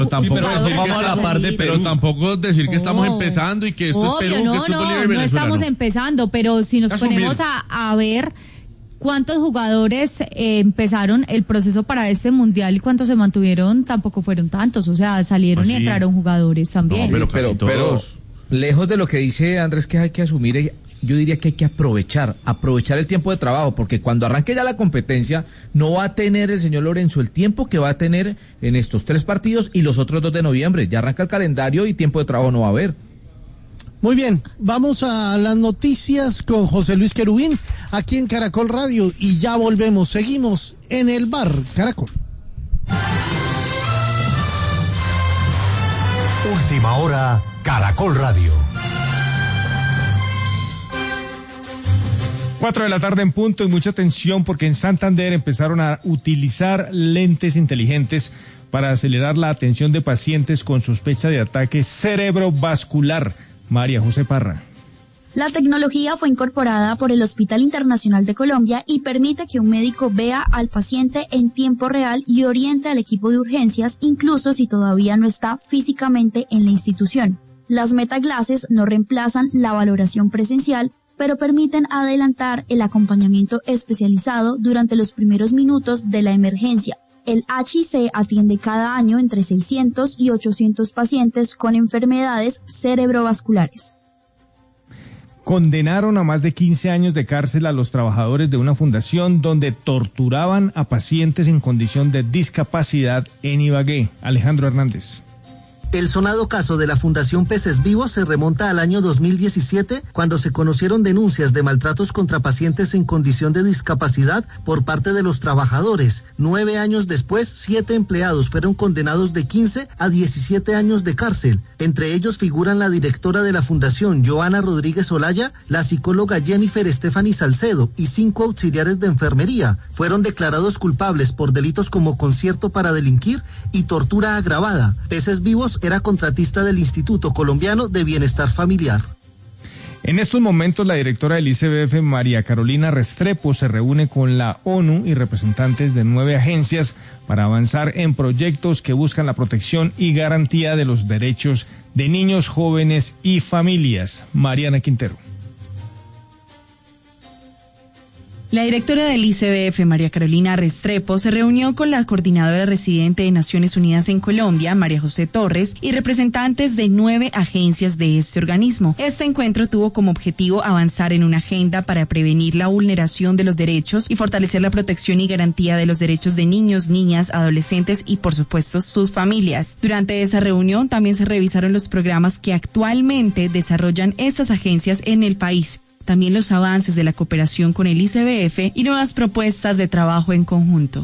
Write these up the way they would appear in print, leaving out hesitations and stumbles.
Pero vamos a la parte, pero tampoco decir que estamos empezando y que esto es Perú, que esto es Bolivia y Venezuela. No estamos empezando, pero si nos ponemos a ver cuántos jugadores empezaron el proceso para este mundial y cuántos se mantuvieron, tampoco fueron tantos, o sea, salieron y entraron jugadores también. No, pero lejos de lo que dice Andrés que hay que asumir, yo diría que hay que aprovechar el tiempo de trabajo, porque cuando arranque ya la competencia no va a tener el señor Lorenzo el tiempo que va a tener en estos 3 partidos y los otros 2 de noviembre. Ya arranca el calendario y tiempo de trabajo no va a haber. Muy bien, vamos a las noticias con José Luis Querubín, aquí en Caracol Radio, y ya volvemos, seguimos en el bar Caracol. Última hora, Caracol Radio. 4 de la tarde en punto y mucha atención porque en Santander empezaron a utilizar lentes inteligentes para acelerar la atención de pacientes con sospecha de ataque cerebrovascular. María José Parra. La tecnología fue incorporada por el Hospital Internacional de Colombia y permite que un médico vea al paciente en tiempo real y oriente al equipo de urgencias, incluso si todavía no está físicamente en la institución. Las metaglases no reemplazan la valoración presencial, pero permiten adelantar el acompañamiento especializado durante los primeros minutos de la emergencia. El HIC atiende cada año entre 600 y 800 pacientes con enfermedades cerebrovasculares. Condenaron a más de 15 años de cárcel a los trabajadores de una fundación donde torturaban a pacientes en condición de discapacidad en Ibagué. Alejandro Hernández. El sonado caso de la Fundación Peces Vivos se remonta al año 2017, cuando se conocieron denuncias de maltratos contra pacientes en condición de discapacidad por parte de los trabajadores. 9 años después, 7 empleados fueron condenados de 15 a 17 años de cárcel. Entre ellos figuran la directora de la Fundación, Joana Rodríguez Olaya, la psicóloga Jennifer Stephanie Salcedo y 5 auxiliares de enfermería. Fueron declarados culpables por delitos como concierto para delinquir y tortura agravada. Peces Vivos era contratista del Instituto Colombiano de Bienestar Familiar. En estos momentos, la directora del ICBF, María Carolina Restrepo, se reúne con la ONU y representantes de 9 agencias para avanzar en proyectos que buscan la protección y garantía de los derechos de niños, jóvenes y familias. Mariana Quintero. La directora del ICBF, María Carolina Restrepo, se reunió con la coordinadora residente de Naciones Unidas en Colombia, María José Torres, y representantes de 9 agencias de este organismo. Este encuentro tuvo como objetivo avanzar en una agenda para prevenir la vulneración de los derechos y fortalecer la protección y garantía de los derechos de niños, niñas, adolescentes y, por supuesto, sus familias. Durante esa reunión también se revisaron los programas que actualmente desarrollan estas agencias en el país, también los avances de la cooperación con el ICBF y nuevas propuestas de trabajo en conjunto.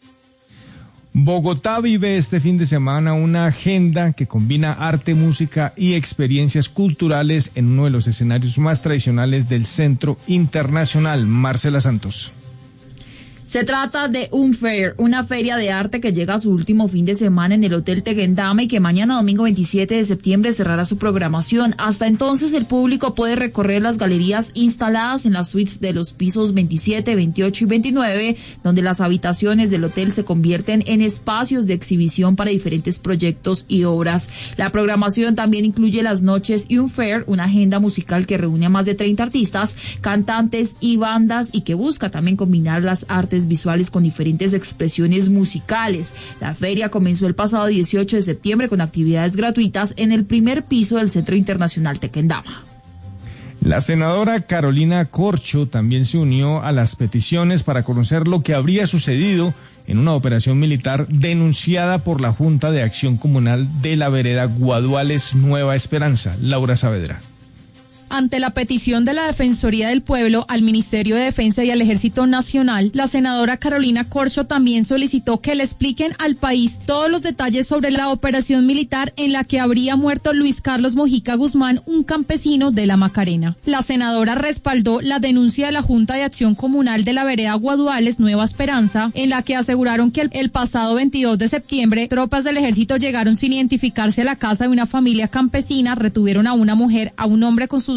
Bogotá vive este fin de semana una agenda que combina arte, música y experiencias culturales en uno de los escenarios más tradicionales del Centro Internacional. Marcela Santos. Se trata de Unfair, una feria de arte que llega a su último fin de semana en el Hotel Tequendama y que mañana domingo 27 de septiembre cerrará su programación. Hasta entonces el público puede recorrer las galerías instaladas en las suites de los pisos 27, 28 y 29, donde las habitaciones del hotel se convierten en espacios de exhibición para diferentes proyectos y obras. La programación también incluye las noches Unfair, una agenda musical que reúne a más de 30 artistas, cantantes y bandas y que busca también combinar las artes visuales con diferentes expresiones musicales. La feria comenzó el pasado 18 de septiembre con actividades gratuitas en el primer piso del Centro Internacional Tequendama. La senadora Carolina Corcho también se unió a las peticiones para conocer lo que habría sucedido en una operación militar denunciada por la Junta de Acción Comunal de la vereda Guaduales Nueva Esperanza. Laura Saavedra. Ante la petición de la Defensoría del Pueblo al Ministerio de Defensa y al Ejército Nacional, la senadora Carolina Corcho también solicitó que le expliquen al país todos los detalles sobre la operación militar en la que habría muerto Luis Carlos Mojica Guzmán, un campesino de la Macarena. La senadora respaldó la denuncia de la Junta de Acción Comunal de la vereda Guaduales Nueva Esperanza, en la que aseguraron que el pasado 22 de septiembre tropas del ejército llegaron sin identificarse a la casa de una familia campesina, retuvieron a una mujer, a un hombre con sus 2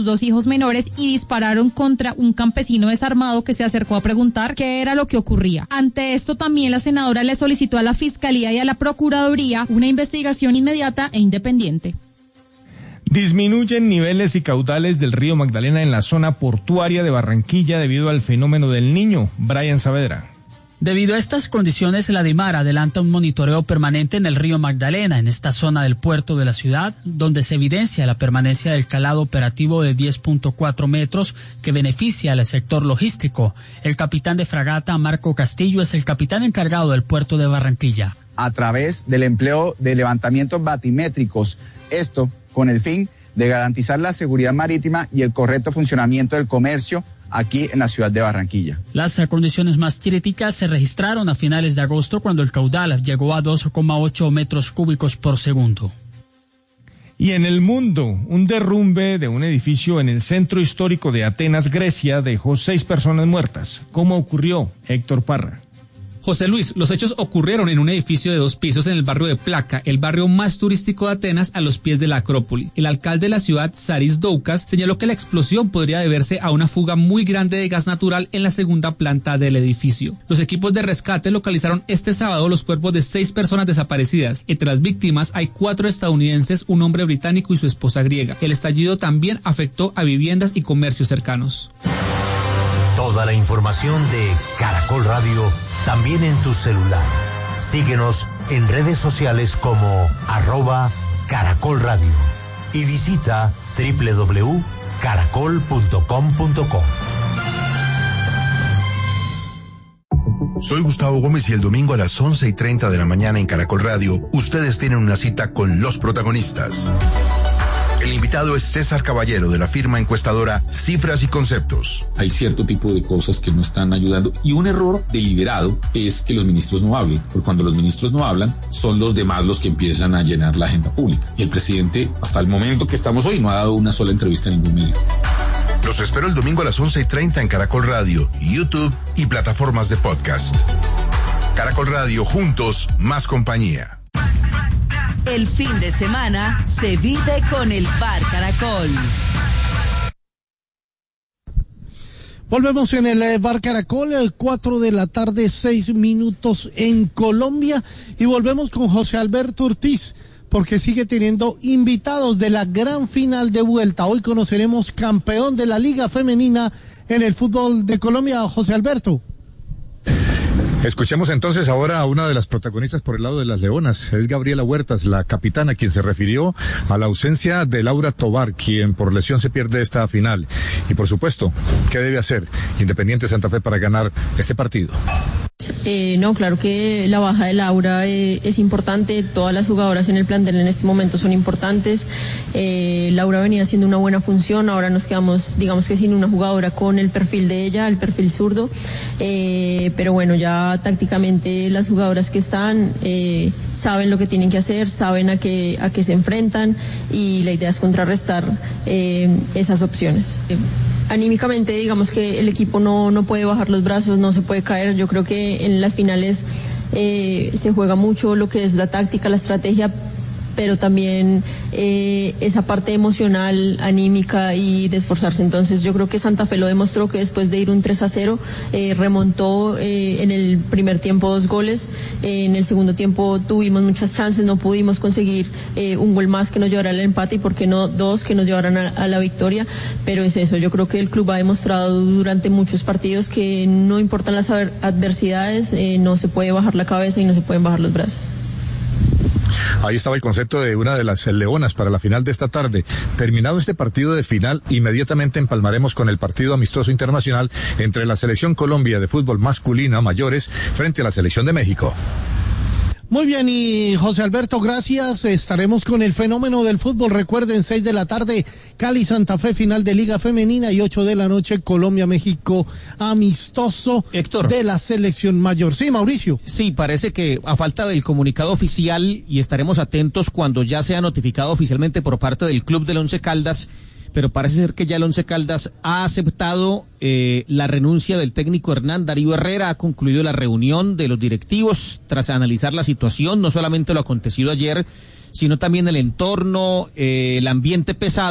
2 hijos menores y dispararon contra un campesino desarmado que se acercó a preguntar qué era lo que ocurría. Ante esto también la senadora le solicitó a la Fiscalía y a la Procuraduría una investigación inmediata e independiente. Disminuyen niveles y caudales del río Magdalena en la zona portuaria de Barranquilla debido al fenómeno del Niño. Brian Saavedra. Debido a estas condiciones, la DIMAR adelanta un monitoreo permanente en el río Magdalena, en esta zona del puerto de la ciudad, donde se evidencia la permanencia del calado operativo de 10.4 metros que beneficia al sector logístico. El capitán de fragata, Marco Castillo, es el capitán encargado del puerto de Barranquilla. A través del empleo de levantamientos batimétricos, esto con el fin de garantizar la seguridad marítima y el correcto funcionamiento del comercio aquí en la ciudad de Barranquilla. Las condiciones más críticas se registraron a finales de agosto cuando el caudal llegó a 2,8 metros cúbicos por segundo. Y en el mundo, un derrumbe de un edificio en el centro histórico de Atenas, Grecia, dejó 6 personas muertas. ¿Cómo ocurrió? Héctor Parra. José Luis, los hechos ocurrieron en un edificio de 2 pisos en el barrio de Plaka, el barrio más turístico de Atenas, a los pies de la Acrópolis. El alcalde de la ciudad, Saris Doukas, señaló que la explosión podría deberse a una fuga muy grande de gas natural en la segunda planta del edificio. Los equipos de rescate localizaron este sábado los cuerpos de 6 personas desaparecidas. Entre las víctimas hay 4 estadounidenses, un hombre británico y su esposa griega. El estallido también afectó a viviendas y comercios cercanos. Toda la información de Caracol Radio también en tu celular. Síguenos en redes sociales como @Caracol Radio y visita www.caracol.com.co. Soy Gustavo Gómez y el domingo a las 11:30 de la mañana en Caracol Radio, ustedes tienen una cita con los protagonistas. El invitado es César Caballero, de la firma encuestadora Cifras y Conceptos. Hay cierto tipo de cosas que no están ayudando y un error deliberado es que los ministros no hablen, porque cuando los ministros no hablan, son los demás los que empiezan a llenar la agenda pública. Y el presidente, hasta el momento que estamos hoy, no ha dado una sola entrevista a ningún medio. Los espero el domingo a las 11:30 en Caracol Radio, YouTube y plataformas de podcast. Caracol Radio, juntos, más compañía. El fin de semana se vive con el Bar Caracol. Volvemos en el Bar Caracol, 4 de la tarde, 6 minutos en Colombia, y volvemos con José Alberto Ortiz, porque sigue teniendo invitados de la gran final de vuelta. Hoy conoceremos campeón de la Liga Femenina en el fútbol de Colombia, José Alberto. Escuchemos entonces ahora a una de las protagonistas por el lado de las Leonas. Es Gabriela Huertas, la capitana, quien se refirió a la ausencia de Laura Tovar, quien por lesión se pierde esta final. Y por supuesto, ¿qué debe hacer Independiente Santa Fe para ganar este partido? No, claro que la baja de Laura es importante. Todas las jugadoras en el plantel en este momento son importantes. Laura venía haciendo una buena función, ahora nos quedamos, digamos que sin una jugadora con el perfil de ella, el perfil zurdo, pero bueno, ya tácticamente las jugadoras que están saben lo que tienen que hacer, saben a qué se enfrentan, y la idea es contrarrestar esas opciones. Anímicamente, digamos que el equipo no puede bajar los brazos, no se puede caer. Yo creo que en las finales se juega mucho lo que es la táctica, la estrategia, pero también esa parte emocional, anímica y de esforzarse. Entonces yo creo que Santa Fe lo demostró, que después de ir un 3-0, remontó en el primer tiempo 2 goles, en el segundo tiempo tuvimos muchas chances, no pudimos conseguir un gol más que nos llevara al empate, y por qué no 2 que nos llevaran a la victoria, pero es eso. Yo creo que el club ha demostrado durante muchos partidos que no importan las adversidades, no se puede bajar la cabeza y no se pueden bajar los brazos. Ahí estaba el concepto de una de las leonas para la final de esta tarde. Terminado este partido de final, inmediatamente empalmaremos con el partido amistoso internacional entre la Selección Colombia de fútbol masculina mayores frente a la Selección de México. Muy bien, y José Alberto, gracias. Estaremos con el fenómeno del fútbol. Recuerden, 6 de la tarde, Cali Santa Fe, final de Liga Femenina, y 8 de la noche, Colombia-México, amistoso Héctor, de la selección mayor. Sí, Mauricio. Sí, parece que a falta del comunicado oficial, y estaremos atentos cuando ya sea notificado oficialmente por parte del club del Once Caldas, pero parece ser que ya el Once Caldas ha aceptado la renuncia del técnico Hernán Darío Herrera. Ha concluido la reunión de los directivos tras analizar la situación, no solamente lo acontecido ayer, sino también el entorno, el ambiente pesado.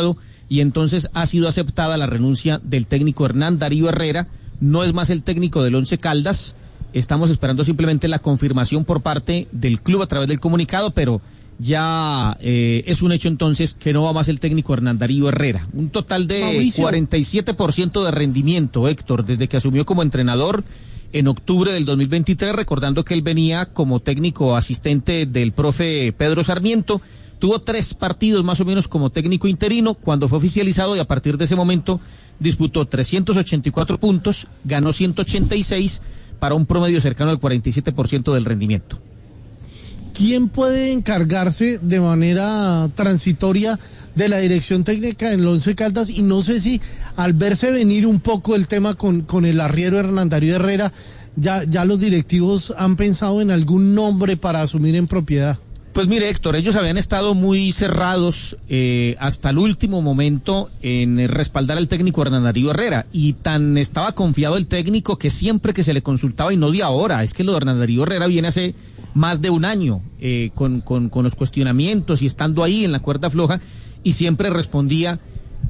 y entonces ha sido aceptada la renuncia del técnico Hernán Darío Herrera, no es más el técnico del Once Caldas, estamos esperando simplemente la confirmación por parte del club a través del comunicado, pero ya es un hecho entonces que no va más el técnico Hernán Darío Herrera. Un total de Mauricio. 47% de rendimiento, Héctor, desde que asumió como entrenador en octubre del 2023, recordando que él venía como técnico asistente del profe Pedro Sarmiento. Tuvo 3 partidos más o menos como técnico interino cuando fue oficializado, y a partir de ese momento disputó 384 puntos, ganó 186 para un promedio cercano al 47% del rendimiento. ¿Quién puede encargarse de manera transitoria de la dirección técnica en el Once Caldas? Y no sé si al verse venir un poco el tema con el arriero Hernán Darío Herrera, ya los directivos han pensado en algún nombre para asumir en propiedad. Pues mire, Héctor, ellos habían estado muy cerrados hasta el último momento en respaldar al técnico Hernán Darío Herrera, y tan estaba confiado el técnico que siempre que se le consultaba, y no de ahora, es que lo de Hernán Darío Herrera viene hace más de un año con los cuestionamientos y estando ahí en la cuerda floja, y siempre respondía,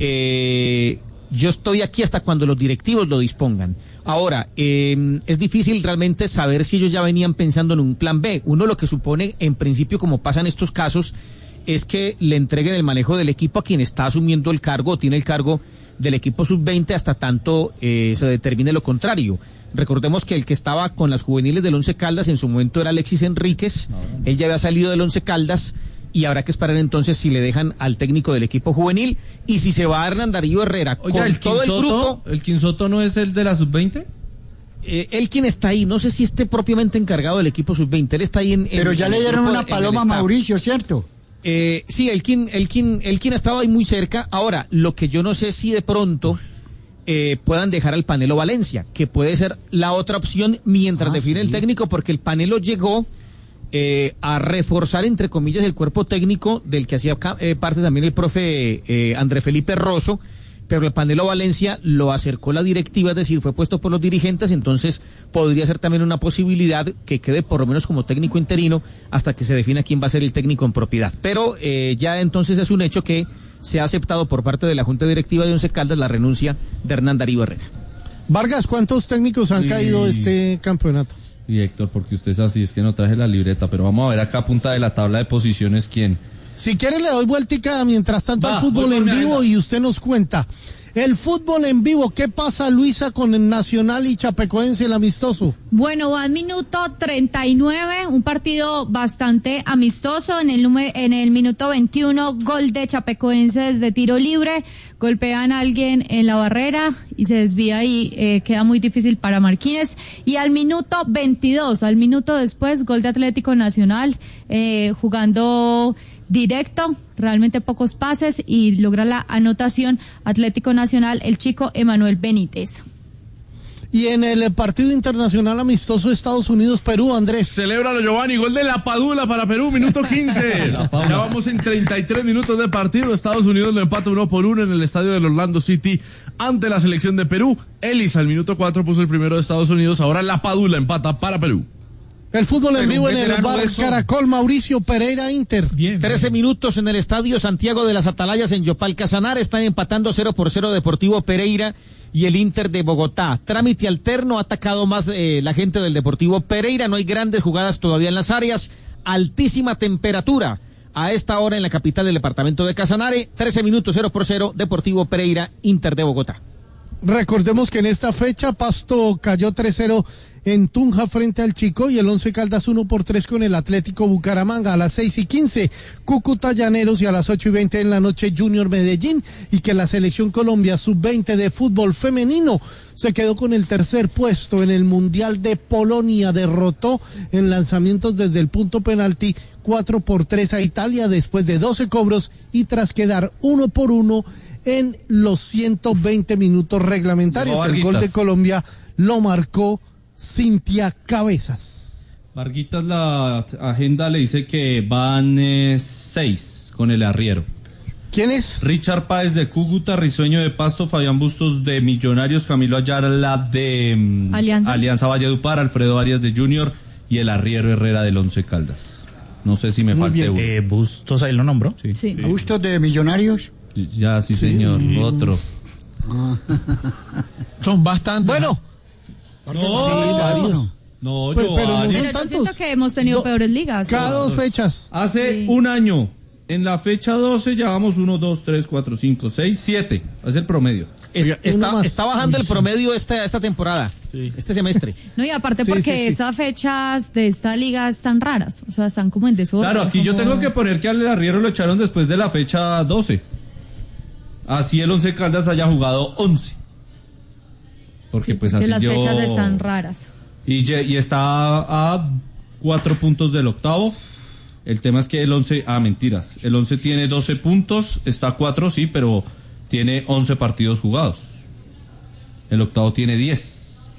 yo estoy aquí hasta cuando los directivos lo dispongan. Ahora, es difícil realmente saber si ellos ya venían pensando en un plan B. Uno lo que supone, en principio, como pasa en estos casos, es que le entreguen el manejo del equipo a quien está asumiendo el cargo, o tiene el cargo del equipo sub-20 hasta tanto se determine lo contrario. Recordemos que el que estaba con las juveniles del Once Caldas en su momento era Alexis Enríquez, él ya había salido del Once Caldas, y habrá que esperar entonces si le dejan al técnico del equipo juvenil y si se va a Hernán Darío Herrera. Oiga, con todo el grupo. ¿El Quinsoto no es el de la sub-20? Él quien está ahí, no sé si esté propiamente encargado del equipo sub-20, él está ahí en... Pero ya le dieron una paloma a Mauricio, ¿cierto? Sí, el quien ha estado ahí muy cerca. Ahora, lo que yo no sé si de pronto puedan dejar al Panelo Valencia, que puede ser la otra opción mientras define el técnico, porque el Panelo llegó a reforzar, entre comillas, el cuerpo técnico del que hacía parte también el profe André Felipe Rosso, pero el Panelo Valencia lo acercó la directiva, es decir, fue puesto por los dirigentes, entonces podría ser también una posibilidad que quede por lo menos como técnico interino hasta que se defina quién va a ser el técnico en propiedad. Pero ya entonces es un hecho que se ha aceptado por parte de la Junta Directiva de Once Caldas la renuncia de Hernán Darío Herrera. Vargas, ¿cuántos técnicos han caído este campeonato? Y Héctor, porque usted es así, es que no traje la libreta, pero vamos a ver acá a punta de la tabla de posiciones quién. Si quiere le doy vueltica mientras tanto al fútbol en vivo y usted nos cuenta. El fútbol en vivo, ¿qué pasa, Luisa, con el Nacional y Chapecoense, el amistoso? Bueno, va al minuto 39, un partido bastante amistoso. En el minuto 21, gol de Chapecoense desde tiro libre. Golpean a alguien en la barrera y se desvía y queda muy difícil para Marquínez. Y al minuto 22, al minuto después, gol de Atlético Nacional, jugando directo, realmente pocos pases, y logra la anotación Atlético Nacional, el chico Emanuel Benítez. Y en el partido internacional amistoso Estados Unidos-Perú, Andrés. Celébralo, Giovanni, gol de La Padula para Perú, minuto 15. Ya vamos en 33 minutos de partido. Estados Unidos lo empata 1-1 en el estadio del Orlando City ante la selección de Perú. Ellis al minuto 4 puso el primero de Estados Unidos, ahora La Padula empata para Perú. El fútbol en vivo en el bar Caracol, Mauricio Pereira Inter. Bien. 13 minutos en el estadio Santiago de las Atalayas en Yopal Casanare. Están empatando 0-0 Deportivo Pereira y el Inter de Bogotá. Trámite alterno, ha atacado más la gente del Deportivo Pereira. No hay grandes jugadas todavía en las áreas. Altísima temperatura a esta hora en la capital del departamento de Casanare. 13 minutos 0-0 Deportivo Pereira, Inter de Bogotá. Recordemos que en esta fecha Pasto cayó 3-0 en Tunja frente al Chico, y el Once Caldas 1-3 con el Atlético Bucaramanga. A las 6:15 Cúcuta Llaneros, y a las 8:20 en la noche Junior Medellín. Y que la selección Colombia sub-20 de fútbol femenino se quedó con el tercer puesto en el Mundial de Polonia. Derrotó en lanzamientos desde el punto penalti 4-3 a Italia después de 12 cobros y tras quedar 1-1 en los 120 minutos reglamentarios. El gol de Colombia lo marcó Cintia Cabezas. Varguitas, la agenda le dice que van 6 con el arriero. ¿Quién es? Richard Páez de Cúcuta, Risueño de Pasto, Fabián Bustos de Millonarios, Camilo Ayala de Alianza Valledupar, Alfredo Arias de Junior y el arriero Herrera del Once Caldas. No sé si me falte uno. Bustos ahí lo nombró. Sí. Bustos de Millonarios. Ya, sí, señor. Otro. Son bastantes. Bueno. Varios. No, Pues, pero no Giovanni. son Pero yo tantos. siento que hemos tenido peores ligas. Cada 2 fechas. Hace un año, en la fecha 12, llevamos 1, 2, 3, 4, 5, 6, 7. Es el promedio. Está bajando el promedio esta temporada, este semestre. No, y aparte Sí, porque sí, sí. estas fechas de esta liga están raras. O sea, están como en desorden. Claro, aquí yo como- tengo que poner que al arriero lo echaron después de la fecha 12. Así el 11 Caldas haya jugado 11. Porque pues Que así las yo... fechas están raras. Y está a 4 puntos del octavo. El tema es que el 11... Ah, mentiras. El 11 tiene 12 puntos. Está a 4, sí, pero tiene 11 partidos jugados. El octavo tiene 10.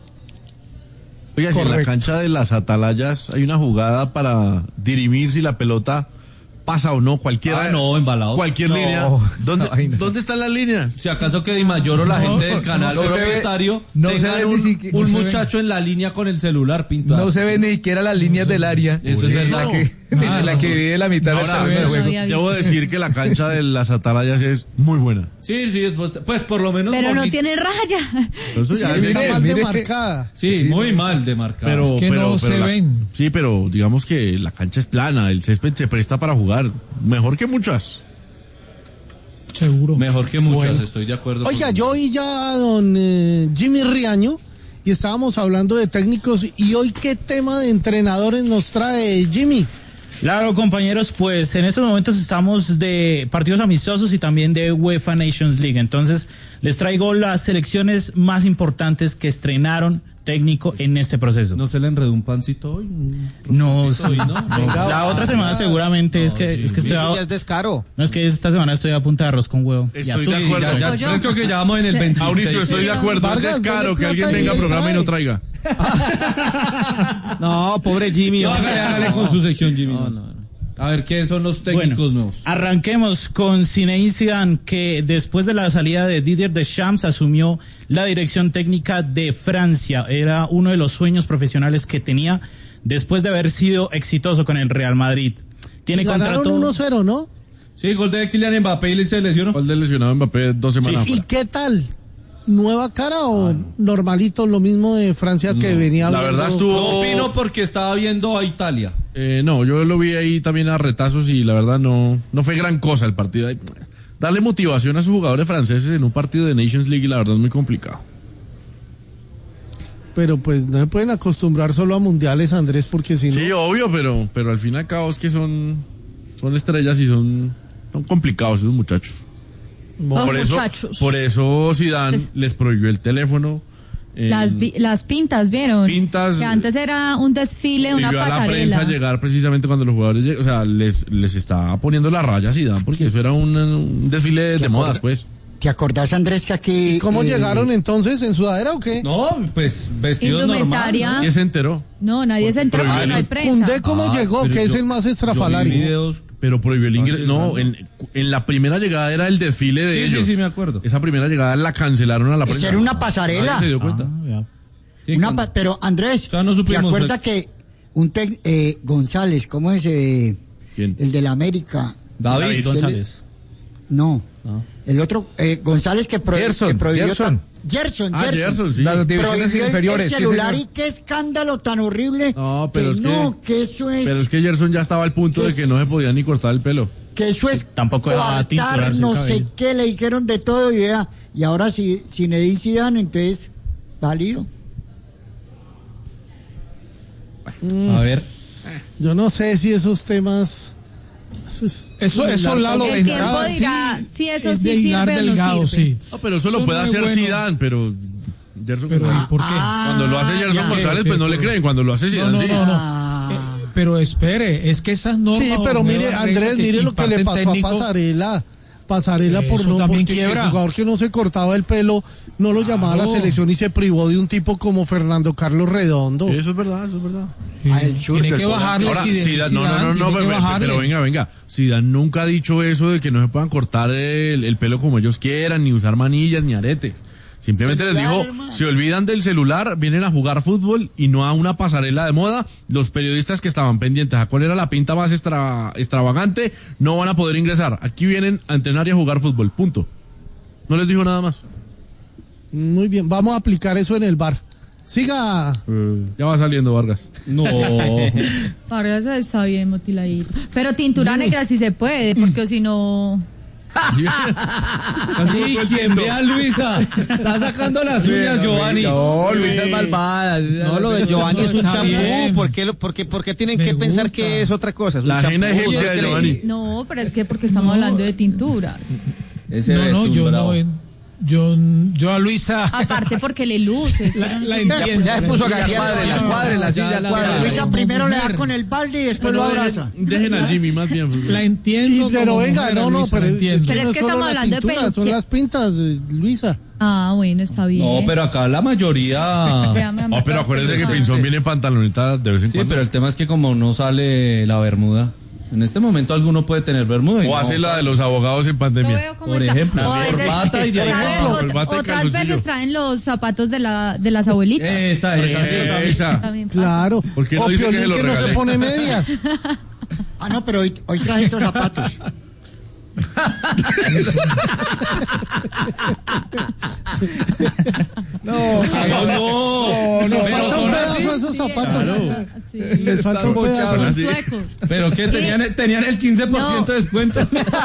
Oiga, si en la Correcto. cancha de las Atalayas hay una jugada para dirimir si la pelota pasa o no, cualquiera. Ah, no, embalado. Cualquier No, línea. esa vaina. ¿Dónde están las líneas? Si acaso que Di Mayor o la gente del canal no se ve- propietario no se tengan ve ni siquiera- un no se ve. muchacho en la línea con el celular pintado. No se ven ni siquiera las líneas del área. Eso es verdad. La que divide la mitad del Ahora, terreno de juego. debo decir que la cancha de las Atalayas es muy buena. Sí, pues por lo menos... Pero no bonito. tiene raya. Eso ya Está mire, mal mire. demarcada. Sí, muy mal demarcado. Pero, Es que no se ven. Sí, pero digamos que la cancha es plana, el césped se presta para jugar. Mejor que muchas. Seguro. Mejor que muchas, Bueno. estoy de acuerdo. Oiga, con- yo oí ya a don Jimmy Riaño y estábamos hablando de técnicos y hoy qué tema de entrenadores nos trae Jimmy. Claro, compañeros, pues en estos momentos estamos de partidos amistosos y también de UEFA Nations League. Entonces, les traigo las selecciones más importantes que estrenaron técnico en este proceso. ¿No se le enredó un pancito hoy? No, hoy, ¿no? la otra semana seguramente es que estoy Ya es descaro. no, es que esta semana estoy a punta de arroz con huevo. Estoy tú- de acuerdo. Ya creo que ya vamos en el 26. Mauricio, estoy de acuerdo. Vargas, Es caro dale que alguien plata y venga al él programa y trae. no traiga. No, pobre Jimmy. No, hombre. hágale con su sección, Jimmy. A ver, ¿qué son los técnicos Bueno, nuevos? arranquemos con Zinedine Zidane, que después de la salida de Didier Deschamps asumió la dirección técnica de Francia. Era uno de los sueños profesionales que tenía después de haber sido exitoso con el Real Madrid. Tiene Ganaron contrato 1-0, ¿no? Sí, gol de Kylian Mbappé y se lesionó. ¿Cuál de lesionado Mbappé 2 semanas ¿Y afuera? qué tal? ¿Nueva cara o normalito lo mismo de Francia que venía La viendo? verdad estuvo... No opino porque estaba viendo a Italia. No, yo lo vi ahí también a retazos y la verdad no fue gran cosa el partido. Darle motivación a sus jugadores franceses en un partido de Nations League, la verdad es muy complicado. Pero pues no se pueden acostumbrar solo a mundiales, Andrés, porque si no... Sí, obvio, pero al fin y al cabo es que son estrellas y son complicados esos muchachos. Oh, Por eso, muchachos. por eso Zidane les prohibió el teléfono. Las pintas, ¿vieron? Pintas. Que antes era un desfile, una Y vio a la pasarela. prensa llegar precisamente cuando los jugadores, o sea, les estaba poniendo la raya a Zidane porque eso era un desfile de modas, pues. ¿Te acordás, Andrés, que aquí... ¿Cómo llegaron entonces? ¿En sudadera o qué? No, pues vestidos Indumentaria. normal. ¿Y se enteró? No, nadie se enteró porque no hay prensa. Cundé cómo llegó, pero que es yo- el más Yo vi estrafalario. videos, pero prohibió el ingreso. No, en la primera llegada era el desfile de Sí, ellos. sí, me acuerdo. Esa primera llegada la cancelaron a la Esa prensa. era una pasarela. Nadie se dio cuenta. Sí, Pero Andrés, sea, no ¿te supimos acuerdas eso. que González, ¿cómo es? ¿Quién? El de la América. David González. No. El otro, González que prohibió... Gerson. Gerson. Gerson, sí. Las divisiones Prohibió inferiores. el sí, celular señor. y qué escándalo tan horrible. No, pero que es no, que eso es... Pero es que Gerson ya estaba al punto de que no se podía ni cortar el pelo. que eso es Tampoco dejaba coartar, tinturarse el no sé cabello. qué, le dijeron de todo y vea, y ahora si Zinedine Zidane, entonces válido. A ver. Yo no sé si esos temas... Eso Lalo El tiempo Ventura dirá si eso es sí de hilar sirve o delgado, no sirve. sí. No, pero eso lo Eso puede no es hacer bueno. Zidane, pero Gerson Pero ¿y por qué? cuando lo hace Gerson ya. González, pues no le creen. Cuando lo hace Zidane, sí. Pero espere, es que esas normas... Sí, pero o mire, nuevas Andrés, reglas mire lo que le imparte el pasó técnico, a Pasarela por Eso no, también porque quiebra. el jugador que no se cortaba el pelo no lo llamaba a la Claro. selección y se privó de un tipo como Fernando Carlos Redondo. Eso es verdad, eso es verdad. Tiene que bajarle Ahora, Zidane, no, pero venga. Zidane nunca ha dicho eso de que no se puedan cortar el pelo como ellos quieran, ni usar manillas, ni aretes. Simplemente les dijo, se olvidan del celular, vienen a jugar fútbol y no a una pasarela de moda. Los periodistas que estaban pendientes a cuál era la pinta más extravagante no van a poder ingresar. Aquí vienen a entrenar y a jugar fútbol, punto. No les dijo nada más. Muy bien, vamos a aplicar eso en el bar. Siga. Ya va saliendo Vargas. No. Vargas está bien motiladito. Pero tintura negra sí se puede, porque si no... Sí, quien vea a Luisa, está sacando las uñas, Giovanni. No, Luisa es malvada. No, lo de Giovanni es un champú. ¿Por qué tienen que pensar que es otra cosa? Es la ajena egipcia de Giovanni. No, pero es que porque estamos hablando de tinturas. Yo a Luisa. Aparte porque le luces. La entiendo. Ya se puso a la la silla cuadra. Luisa primero le da con el balde y después lo abraza. Dejen a Jimmy más bien. La entiendo. Pero venga, pero es que no es solo la tintura, son las pintas, Luisa. Ah, bueno, está bien. No, pero acá la mayoría... pero acuérdense que Pinzón viene en pantaloneta de vez en cuando. Sí, pero el tema es que como no sale la bermuda... En este momento alguno puede tener bermuda. O hace la de los abogados en pandemia. Por ejemplo. Corbata y de ahí. Otras veces traen los zapatos de las abuelitas. Esa. También claro. ¿Por qué no dice que no se pone medias? No, pero hoy traje estos zapatos. No. Pero son pedazos de esos zapatos. Les falta un pedazo. Son suecos. Pero que tenían el 15% de descuento.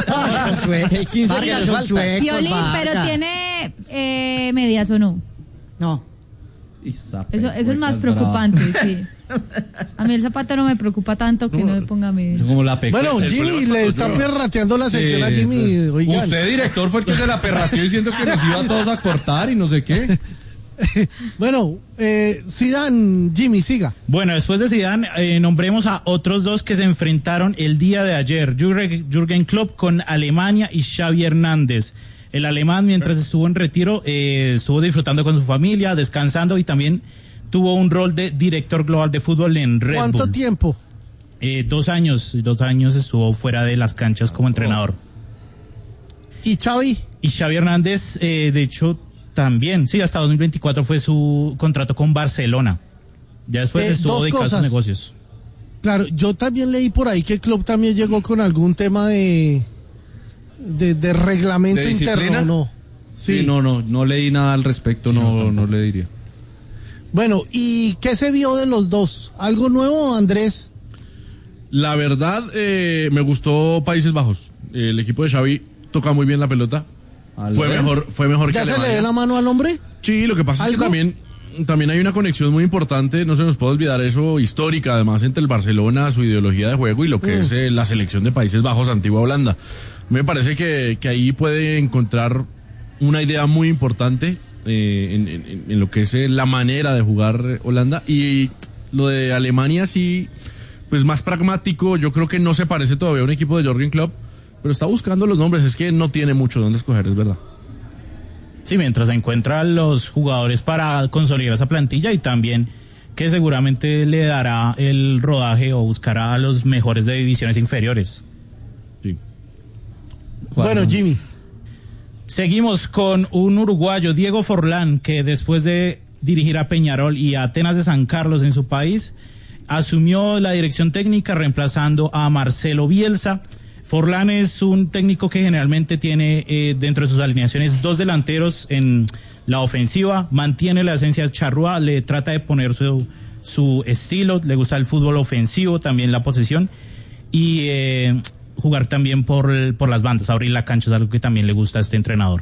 El 15% son suecos. Violín, pero tiene medias o no. No. Eso es más preocupante, sí. A mí el zapato no me preocupa tanto que no me ponga medias. Bueno, Jimmy, le están perrateando la sección a Jimmy. Oigan. Usted, director, fue el que se la perrateó diciendo que nos iba a todos a cortar y no sé qué. Bueno, Zidane, Jimmy, siga. Bueno, después de Zidane, nombremos a otros dos que se enfrentaron el día de ayer. Jürgen Klopp con Alemania y Xavi Hernández. El alemán, mientras estuvo en retiro, estuvo disfrutando con su familia, descansando y también tuvo un rol de director global de fútbol en Red Bull. ¿Cuánto tiempo? 2 años. 2 años estuvo fuera de las canchas como entrenador. ¿Y Xavi? Y Xavi Hernández, de hecho, también. Sí, hasta 2024 fue su contrato con Barcelona. Ya después estuvo dedicado a sus negocios. Claro, yo también leí por ahí que Klopp también llegó con algún tema de reglamento ¿De interno, ¿no? Sí, no leí nada al respecto, no le diría. Bueno, ¿y qué se vio de los dos? ¿Algo nuevo, Andrés? La verdad, me gustó Países Bajos. El equipo de Xavi toca muy bien la pelota. Fue mejor que Alemania. ¿Ya se le ve la mano al hombre? Sí, lo que pasa es que también hay una conexión muy importante, no se nos puede olvidar eso, histórica, además, entre el Barcelona, su ideología de juego y lo que es la selección de Países Bajos, antigua Holanda. Me parece que ahí puede encontrar una idea muy importante en lo que es la manera de jugar Holanda, y lo de Alemania sí, pues más pragmático. Yo creo que no se parece todavía a un equipo de Jürgen Klopp, pero está buscando los nombres, es que no tiene mucho donde escoger, es verdad. Sí, mientras encuentra los jugadores para consolidar esa plantilla, y también que seguramente le dará el rodaje o buscará a los mejores de divisiones inferiores. Sí. Bueno, Jimmy. Seguimos con un uruguayo, Diego Forlán, que después de dirigir a Peñarol y a Atenas de San Carlos en su país, asumió la dirección técnica reemplazando a Marcelo Bielsa. Forlán es un técnico que generalmente tiene dentro de sus alineaciones 2 delanteros en la ofensiva, mantiene la esencia charrúa, le trata de poner su estilo, le gusta el fútbol ofensivo, también la posesión, y jugar también por las bandas, abrir la cancha es algo que también le gusta a este entrenador.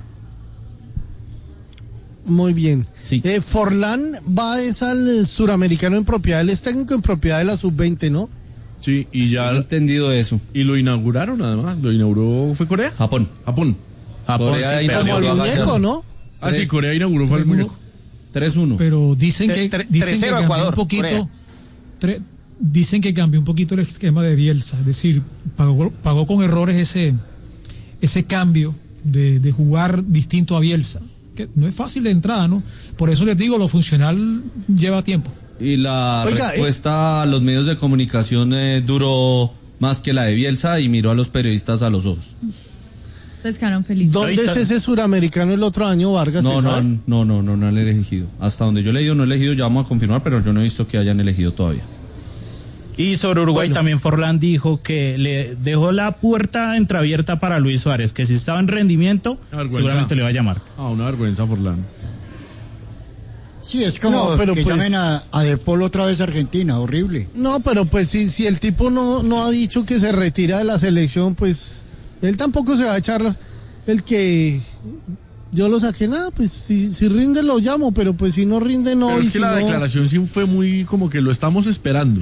Muy bien. Sí. Forlán va al suramericano en propiedad, él es técnico en propiedad de la sub-20, ¿no? Sí, y ya he entendido eso. Y lo inauguraron además, ¿fue Corea? Japón, Corea sí, como el muñeco, ¿no? Sí, Corea inauguró fue el muñeco. 3-1. Pero dicen que cambió Ecuador, un poquito. Dicen que cambió un poquito el esquema de Bielsa, es decir, pagó con errores ese cambio de jugar distinto a Bielsa, que no es fácil de entrada, ¿no? Por eso les digo, lo funcional lleva tiempo. Y la respuesta a los medios de comunicación duró más que la de Bielsa y miró a los periodistas a los ojos. Entonces quedaron felices. ¿Dónde es ese suramericano el otro año, Vargas? No han elegido. Hasta donde yo he leído, no he elegido, ya vamos a confirmar, pero yo no he visto que hayan elegido todavía. Y sobre Uruguay también Forlán dijo que le dejó la puerta entreabierta para Luis Suárez, que si estaba en rendimiento, seguramente le va a llamar. Una vergüenza, Forlán. Sí, es como que llamen a De Paul otra vez a Argentina, horrible. No, pero pues si el tipo no ha dicho que se retira de la selección, pues él tampoco se va a echar el que yo lo saqué, nada, pues si rinde lo llamo, pero pues si no rinde no. Pero y es que si la no... declaración sí fue muy como que lo estamos esperando.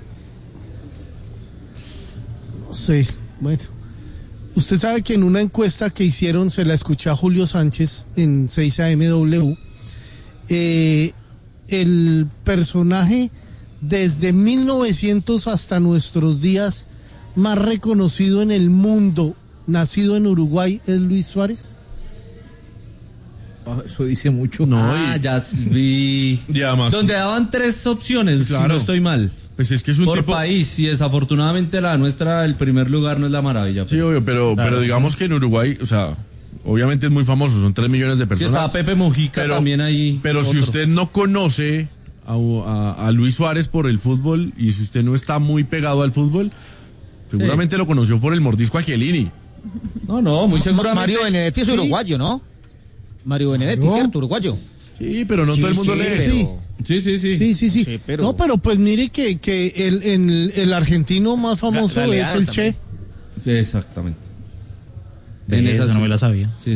No sé, bueno. Usted sabe que en una encuesta que hicieron, se la escuché a Julio Sánchez en 6AMW, el personaje desde 1900 hasta nuestros días más reconocido en el mundo, nacido en Uruguay, es Luis Suárez. Eso dice mucho. Ya vi. Ya más. Donde daban 3 opciones, claro. si no estoy mal. Pues es que es un por tipo... país, y desafortunadamente la nuestra, el primer lugar no es la maravilla. Sí, obvio, pero digamos que en Uruguay, o sea, obviamente es muy famoso, son 3 millones de personas. Sí, estaba Pepe Mujica también ahí. Pero si usted no conoce a Luis Suárez por el fútbol, y si usted no está muy pegado al fútbol, seguramente lo conoció por el mordisco a Chiellini. No, muy seguramente. Mario Benedetti es uruguayo, ¿no? Mario Benedetti, ¿cierto? Uruguayo. Sí, pero no todo el mundo lee. Sí. Pero... No, pero pues mire que el argentino más famoso es el Che. Sí, exactamente. Eso no me la sabía. Sí.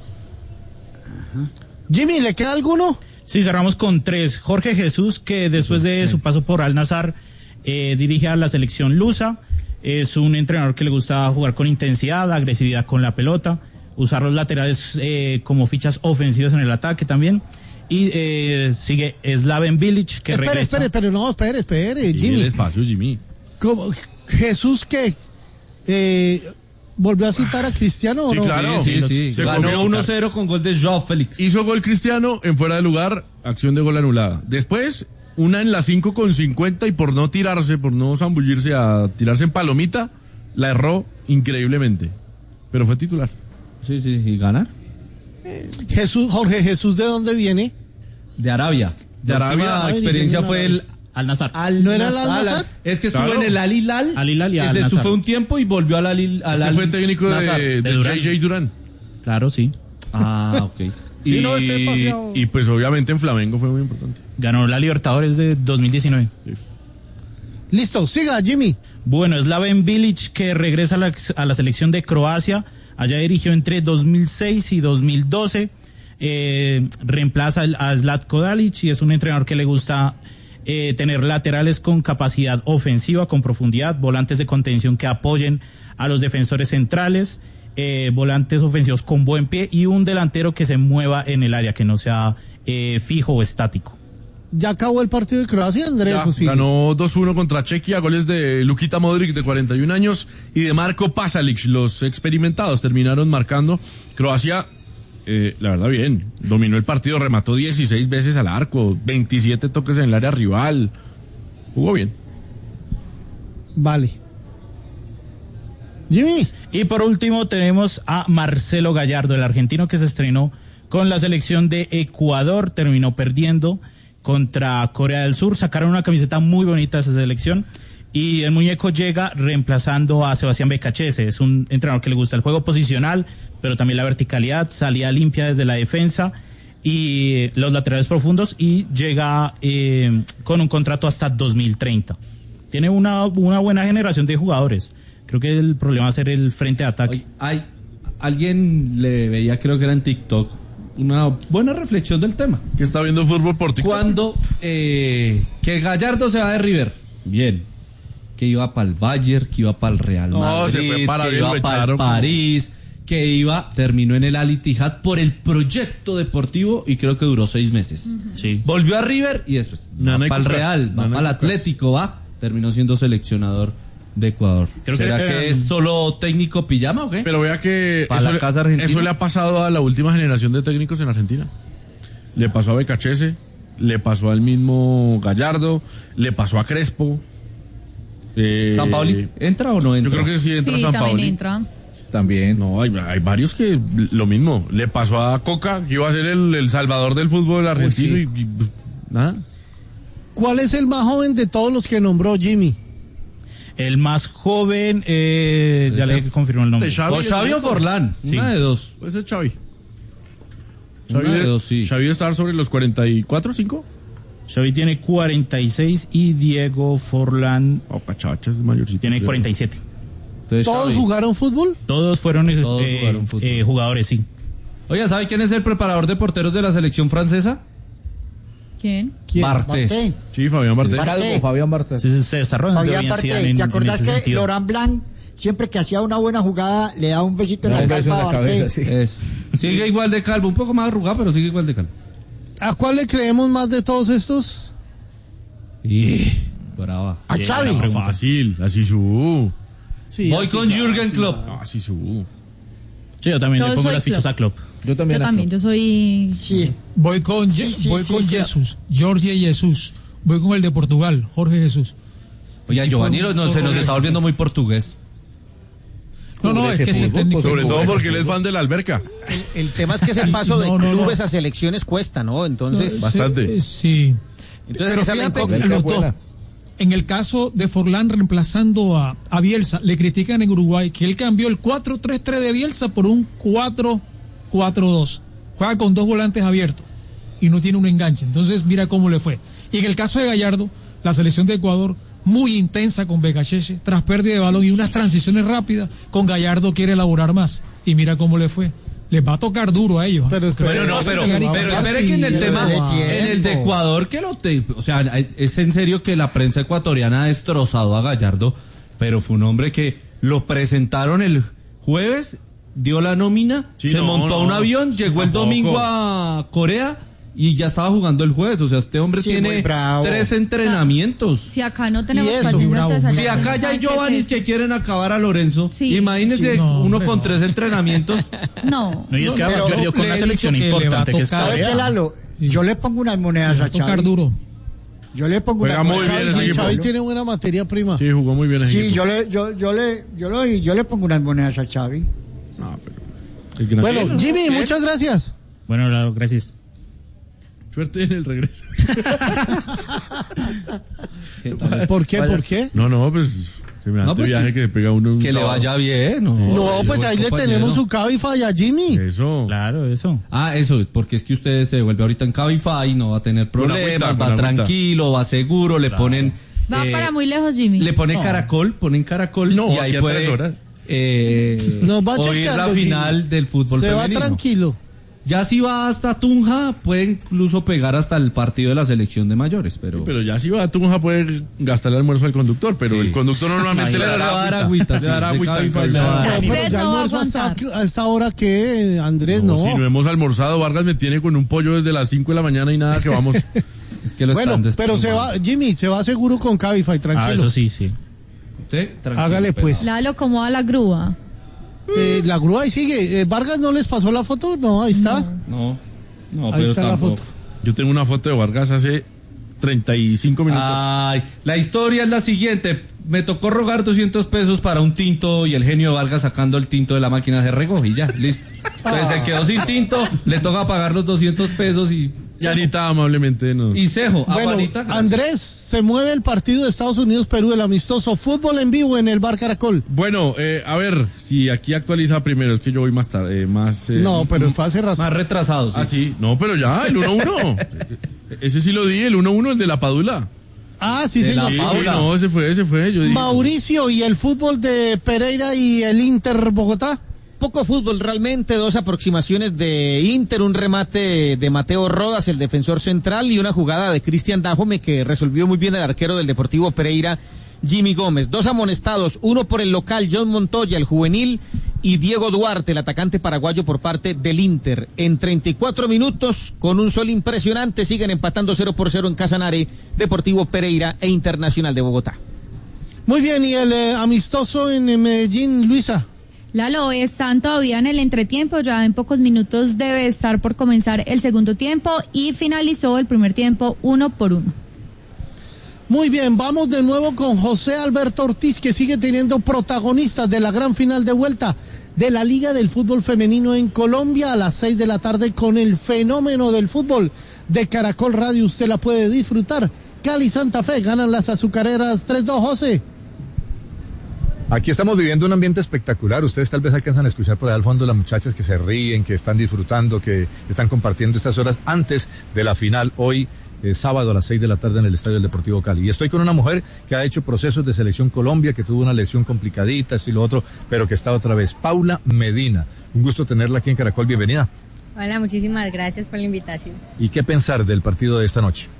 Jimmy, ¿le queda alguno? Sí, cerramos con 3. Jorge Jesús, que después de su paso por Al Nassr, dirige a la selección lusa. Es un entrenador que le gusta jugar con intensidad, agresividad con la pelota, usar los laterales como fichas ofensivas en el ataque también. Y sigue Slaven Bilic, que regresa. Espere, Jimmy. El espacio, Jimmy. ¿Cómo? ¿Jesús qué? ¿Volvió a citar a Cristiano o no? Claro. Sí. Ganó 1-0 con gol de Joao Félix. Hizo gol Cristiano en fuera de lugar, acción de gol anulada. Después, una en la 5:50 y por no tirarse, por no zambullirse a tirarse en palomita, la erró increíblemente. Pero fue titular. Sí, y ganar. Jorge Jesús, ¿de dónde viene? De Arabia. La experiencia fue el Al Nassr. ¿No era el Al Nassr? Es que estuvo en el Al Hilal. Al Hilal y Al Nassr. Fue un tiempo y volvió al Al Hilal. Este fue técnico de JJ Durán. Claro, sí. Ok. Y pues obviamente en Flamengo fue muy importante. Ganó la Libertadores de 2019. Sí. Listo, siga, Jimmy. Bueno, Slaven Bilic, que regresa a la selección de Croacia. Allá dirigió entre 2006 y 2012. Reemplaza a Zlatko Dalic y es un entrenador que le gusta tener laterales con capacidad ofensiva, con profundidad, volantes de contención que apoyen a los defensores centrales, volantes ofensivos con buen pie y un delantero que se mueva en el área, que no sea fijo o estático. ¿Ya acabó el partido de Croacia, Andrés? Ganó 2-1 contra Chequia, goles de Lukita Modric de 41 años y de Marko Pasalic. Los experimentados terminaron marcando. Croacia, la verdad bien, dominó el partido, remató 16 veces al arco, 27 toques en el área rival. Jugó bien. Vale. Jimmy. Y por último tenemos a Marcelo Gallardo, el argentino que se estrenó con la selección de Ecuador, terminó perdiendo contra Corea del Sur. Sacaron una camiseta muy bonita de esa selección y el muñeco llega reemplazando a Sebastián Becachese. Es un entrenador que le gusta el juego posicional, pero también la verticalidad, salida limpia desde la defensa y los laterales profundos, y llega con un contrato hasta 2030. Tiene una buena generación de jugadores. Creo que el problema va a ser el frente de ataque. Alguien le veía, creo que era en TikTok, una buena reflexión del tema. ¿Que está viendo fútbol por TikTok? Cuando que Gallardo se va de River, bien, que iba para el Bayern, que iba para el Real Madrid, se fue para que iba para el París, que terminó en el Al Ittihad por el proyecto deportivo y creo que duró 6 meses. Sí. Volvió a River y después va para el Real, va para el Atlético, terminó siendo seleccionador de Ecuador. ¿Será que es solo técnico pijama o qué? Pero vea que eso le ha pasado a la última generación de técnicos en Argentina. Le pasó a Becachese, le pasó al mismo Gallardo, le pasó a Crespo. ¿Sampaoli entra o no entra? Yo creo que sí entra sí, Sampaoli. también entra. También. No, hay varios que lo mismo. Le pasó a Coca, que iba a ser el salvador del fútbol argentino y nada. ¿Cuál es el más joven de todos los que nombró Jimmy? El más joven, ya le confirmó el nombre. O Xavi o Forlán, Sí. una de dos. Puede ser Xavi. Una de dos, sí. Xavi está sobre los 44, 5. Xavi tiene 46 y Diego Forlán Cachacha es mayorcito. tiene 47. Entonces, ¿Todos Xavi. jugaron fútbol? Todos fueron jugaron fútbol. jugadores, sí. Oiga, ¿sabe quién es el preparador de porteros de la selección francesa? ¿Quién? Bartés. Sí, Fabián Bartés. Calvo, Fabián Bartés. Sí, se desarrolla Fabián Bartés, ¿te acordás que Laurent Blanc, siempre que hacía una buena jugada, le daba un besito en la calva a Bartés? Eso. Sigue igual de calvo, un poco más arrugado, pero sigue igual de calvo. ¿A cuál le creemos más de todos estos? Brava. A Xavi. Fácil, así su. Sí, Voy así con se- Jürgen así Klopp. se- Así su. Sí, yo también Yo le pongo soy las fichas Klopp. a Klopp. Yo también. Yo también, yo soy... Sí. Voy con, Sí, voy sí, con sí. Jesús, Jorge Jesús. Voy con el de Portugal, Jorge Jesús. Oye, Giovanni se nos está volviendo muy portugués. No, es que ese técnico... Sobre todo porque él es fan de la alberca. El tema es que ese paso de No, no, clubes no. a selecciones cuesta, ¿no? Entonces, Bastante. Sí. entonces Pero esa es la fíjate, incógnita. los dos. En el caso de Forlán reemplazando a Bielsa, le critican en Uruguay que él cambió el 4-3-3 de Bielsa por un 4-4-2. Juega con dos volantes abiertos y no tiene un enganche. Entonces, mira cómo le fue. Y en el caso de Gallardo, la selección de Ecuador, muy intensa con Becacheche, tras pérdida de balón y unas transiciones rápidas, con Gallardo quiere elaborar más. Y mira cómo le fue. Les va a tocar duro a ellos. Pero Bueno, no, pero espere que en el tema, en el de Ecuador, o sea, es en serio que la prensa ecuatoriana ha destrozado a Gallardo, pero fue un hombre que lo presentaron el jueves, dio la nómina, Sí, se no, montó a un no, avión, llegó el tampoco. domingo a Corea y ya estaba jugando el jueves. O sea, este hombre Sí, muy tiene bravo. 3 entrenamientos. Si acá no tenemos Y eso, paciencia, bravo. entonces Si allá acá ya hay ¿saben qué es Giovannis eso? que quieren acabar a Lorenzo, Sí. imagínese Sí, no, uno hombre, con no. 3 entrenamientos. No. No, y es que además pero perdió con le una he selección dicho que le va a importante que es tocar. ¿Sabe Corea. qué, Lalo? Sí. Yo le pongo unas monedas Va a a tocar Xavi. duro. Yo le pongo Juega unas muy monedas bien a ese Sí, equipo. Xavi tiene buena materia prima. Sí, jugó muy bien ese Sí, equipo. yo le pongo unas monedas a Xavi. No, pero el que no Bueno, quiere. Jimmy, muchas gracias. Bueno, Lalo, gracias. Suerte en el regreso. ¿Por qué? ¿Por qué? No, pues semejante No, pues viaje que pega uno un Que le sábado. vaya bien. No, pues ahí le compañero. tenemos su Cabify a Jimmy. Eso. Claro, eso. Ah, eso, porque es que usted se devuelve ahorita en Cabify, no va a tener Con problemas, agüita, va con agüita. tranquilo, va seguro, le ponen... Va para muy lejos, Jimmy. Le ponen ponen caracol No, y ahí aquí a 3 puede horas. Nos va oír la chequeando, final Jimmy. del fútbol Se va femenino. tranquilo. Ya si va hasta Tunja, puede incluso pegar hasta el partido de la selección de mayores, pero... Pero ya si va a Tunja puede gastar el almuerzo al conductor, pero Sí. el conductor normalmente Pero le va a dar agüita, Le dará sí, de agüita. Cabify al le va a dar. Cabify. No, pero Andrés ya no va a almuerzo aguantar. a esta hora que Andrés no. Si no hemos almorzado, Vargas me tiene con un pollo desde las 5 de la mañana y nada que vamos. Es que lo Bueno, están pero se va, Jimmy, se va seguro con Cabify, tranquilo. Ah, eso sí, sí. Tranquilo, Hágale pero- pues. Lalo, ¿cómo va la grúa? La grúa ahí sigue. ¿Vargas no les pasó la foto? No, ahí está. No, Ahí pero está la tampoco. foto. Yo tengo una foto de Vargas hace 35 minutos. Ay, la historia es la siguiente. Me tocó rogar 200 pesos para un tinto y el genio Vargas sacando el tinto de la máquina se regó y ya, listo. Entonces se quedó sin tinto, le toca pagar los 200 pesos y Anita amablemente nos... Y cejo. Bueno, Juanita, gracias. Andrés, se mueve el partido de Estados Unidos-Perú, el amistoso. Fútbol en vivo en el Bar Caracol. Bueno, a ver, si aquí actualiza primero, es que yo voy más tarde, No, pero fue hace rato. Más retrasados. Ah, sí. No, pero ya, el 1-1. Ese sí lo di, el 1-1, el de la Padula. Ah, sí, De la señor. Paula. No, ese fue. Yo dije, Mauricio, ¿y el fútbol de Pereira y el Inter Bogotá? Poco fútbol realmente, 2 aproximaciones de Inter, un remate de Mateo Rodas, el defensor central, y una jugada de Cristian Dajome que resolvió muy bien el arquero del Deportivo Pereira, Jimmy Gómez. 2 amonestados, uno por el local, John Montoya, el juvenil, y Diego Duarte, el atacante paraguayo por parte del Inter. En 34 minutos, con un sol impresionante, siguen empatando 0-0 en Casanare, Deportivo Pereira e Internacional de Bogotá. Muy bien, y el amistoso en Medellín, Luisa. Lalo, están todavía en el entretiempo, ya en pocos minutos debe estar por comenzar el segundo tiempo y finalizó el primer tiempo 1-1. Muy bien, vamos de nuevo con José Alberto Ortiz, que sigue teniendo protagonistas de la gran final de vuelta de la Liga del Fútbol Femenino en Colombia a las 6 de la tarde con el fenómeno del fútbol de Caracol Radio. Usted la puede disfrutar. Cali Santa Fe ganan las azucareras 3-2, José. Aquí estamos viviendo un ambiente espectacular. Ustedes tal vez alcanzan a escuchar por allá al fondo las muchachas que se ríen, que están disfrutando, que están compartiendo estas horas antes de la final hoy, sábado a las 6 de la tarde en el Estadio del Deportivo Cali. Y estoy con una mujer que ha hecho procesos de selección Colombia, que tuvo una lesión complicadita, esto y lo otro, pero que está otra vez. Paula Medina, un gusto tenerla aquí en Caracol, bienvenida. Hola, muchísimas gracias por la invitación. ¿Y qué pensar del partido de esta noche?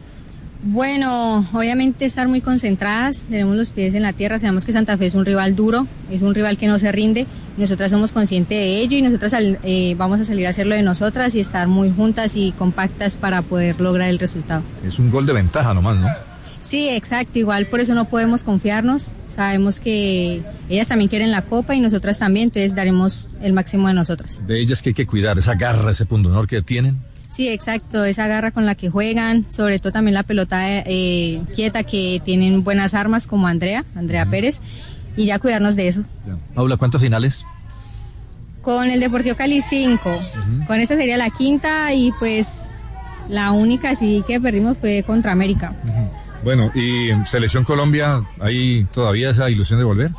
Bueno, obviamente estar muy concentradas, tenemos los pies en la tierra, sabemos que Santa Fe es un rival duro, es un rival que no se rinde, nosotras somos conscientes de ello y nosotras vamos a salir a hacerlo de nosotras y estar muy juntas y compactas para poder lograr el resultado. Es un gol de ventaja nomás, ¿no? Sí, exacto, igual por eso no podemos confiarnos, sabemos que ellas también quieren la copa y nosotras también, entonces daremos el máximo de nosotras. De ellas que hay que cuidar, esa garra, ese pundonor que tienen. Sí, exacto, esa garra con la que juegan, sobre todo también la pelota quieta, que tienen buenas armas como Andrea Pérez, y ya cuidarnos de eso. Ya. Paula, ¿cuántos finales? Con el Deportivo Cali 5, con esa sería la quinta y pues la única sí que perdimos fue contra América. Bueno, ¿y Selección Colombia, hay todavía esa ilusión de volver?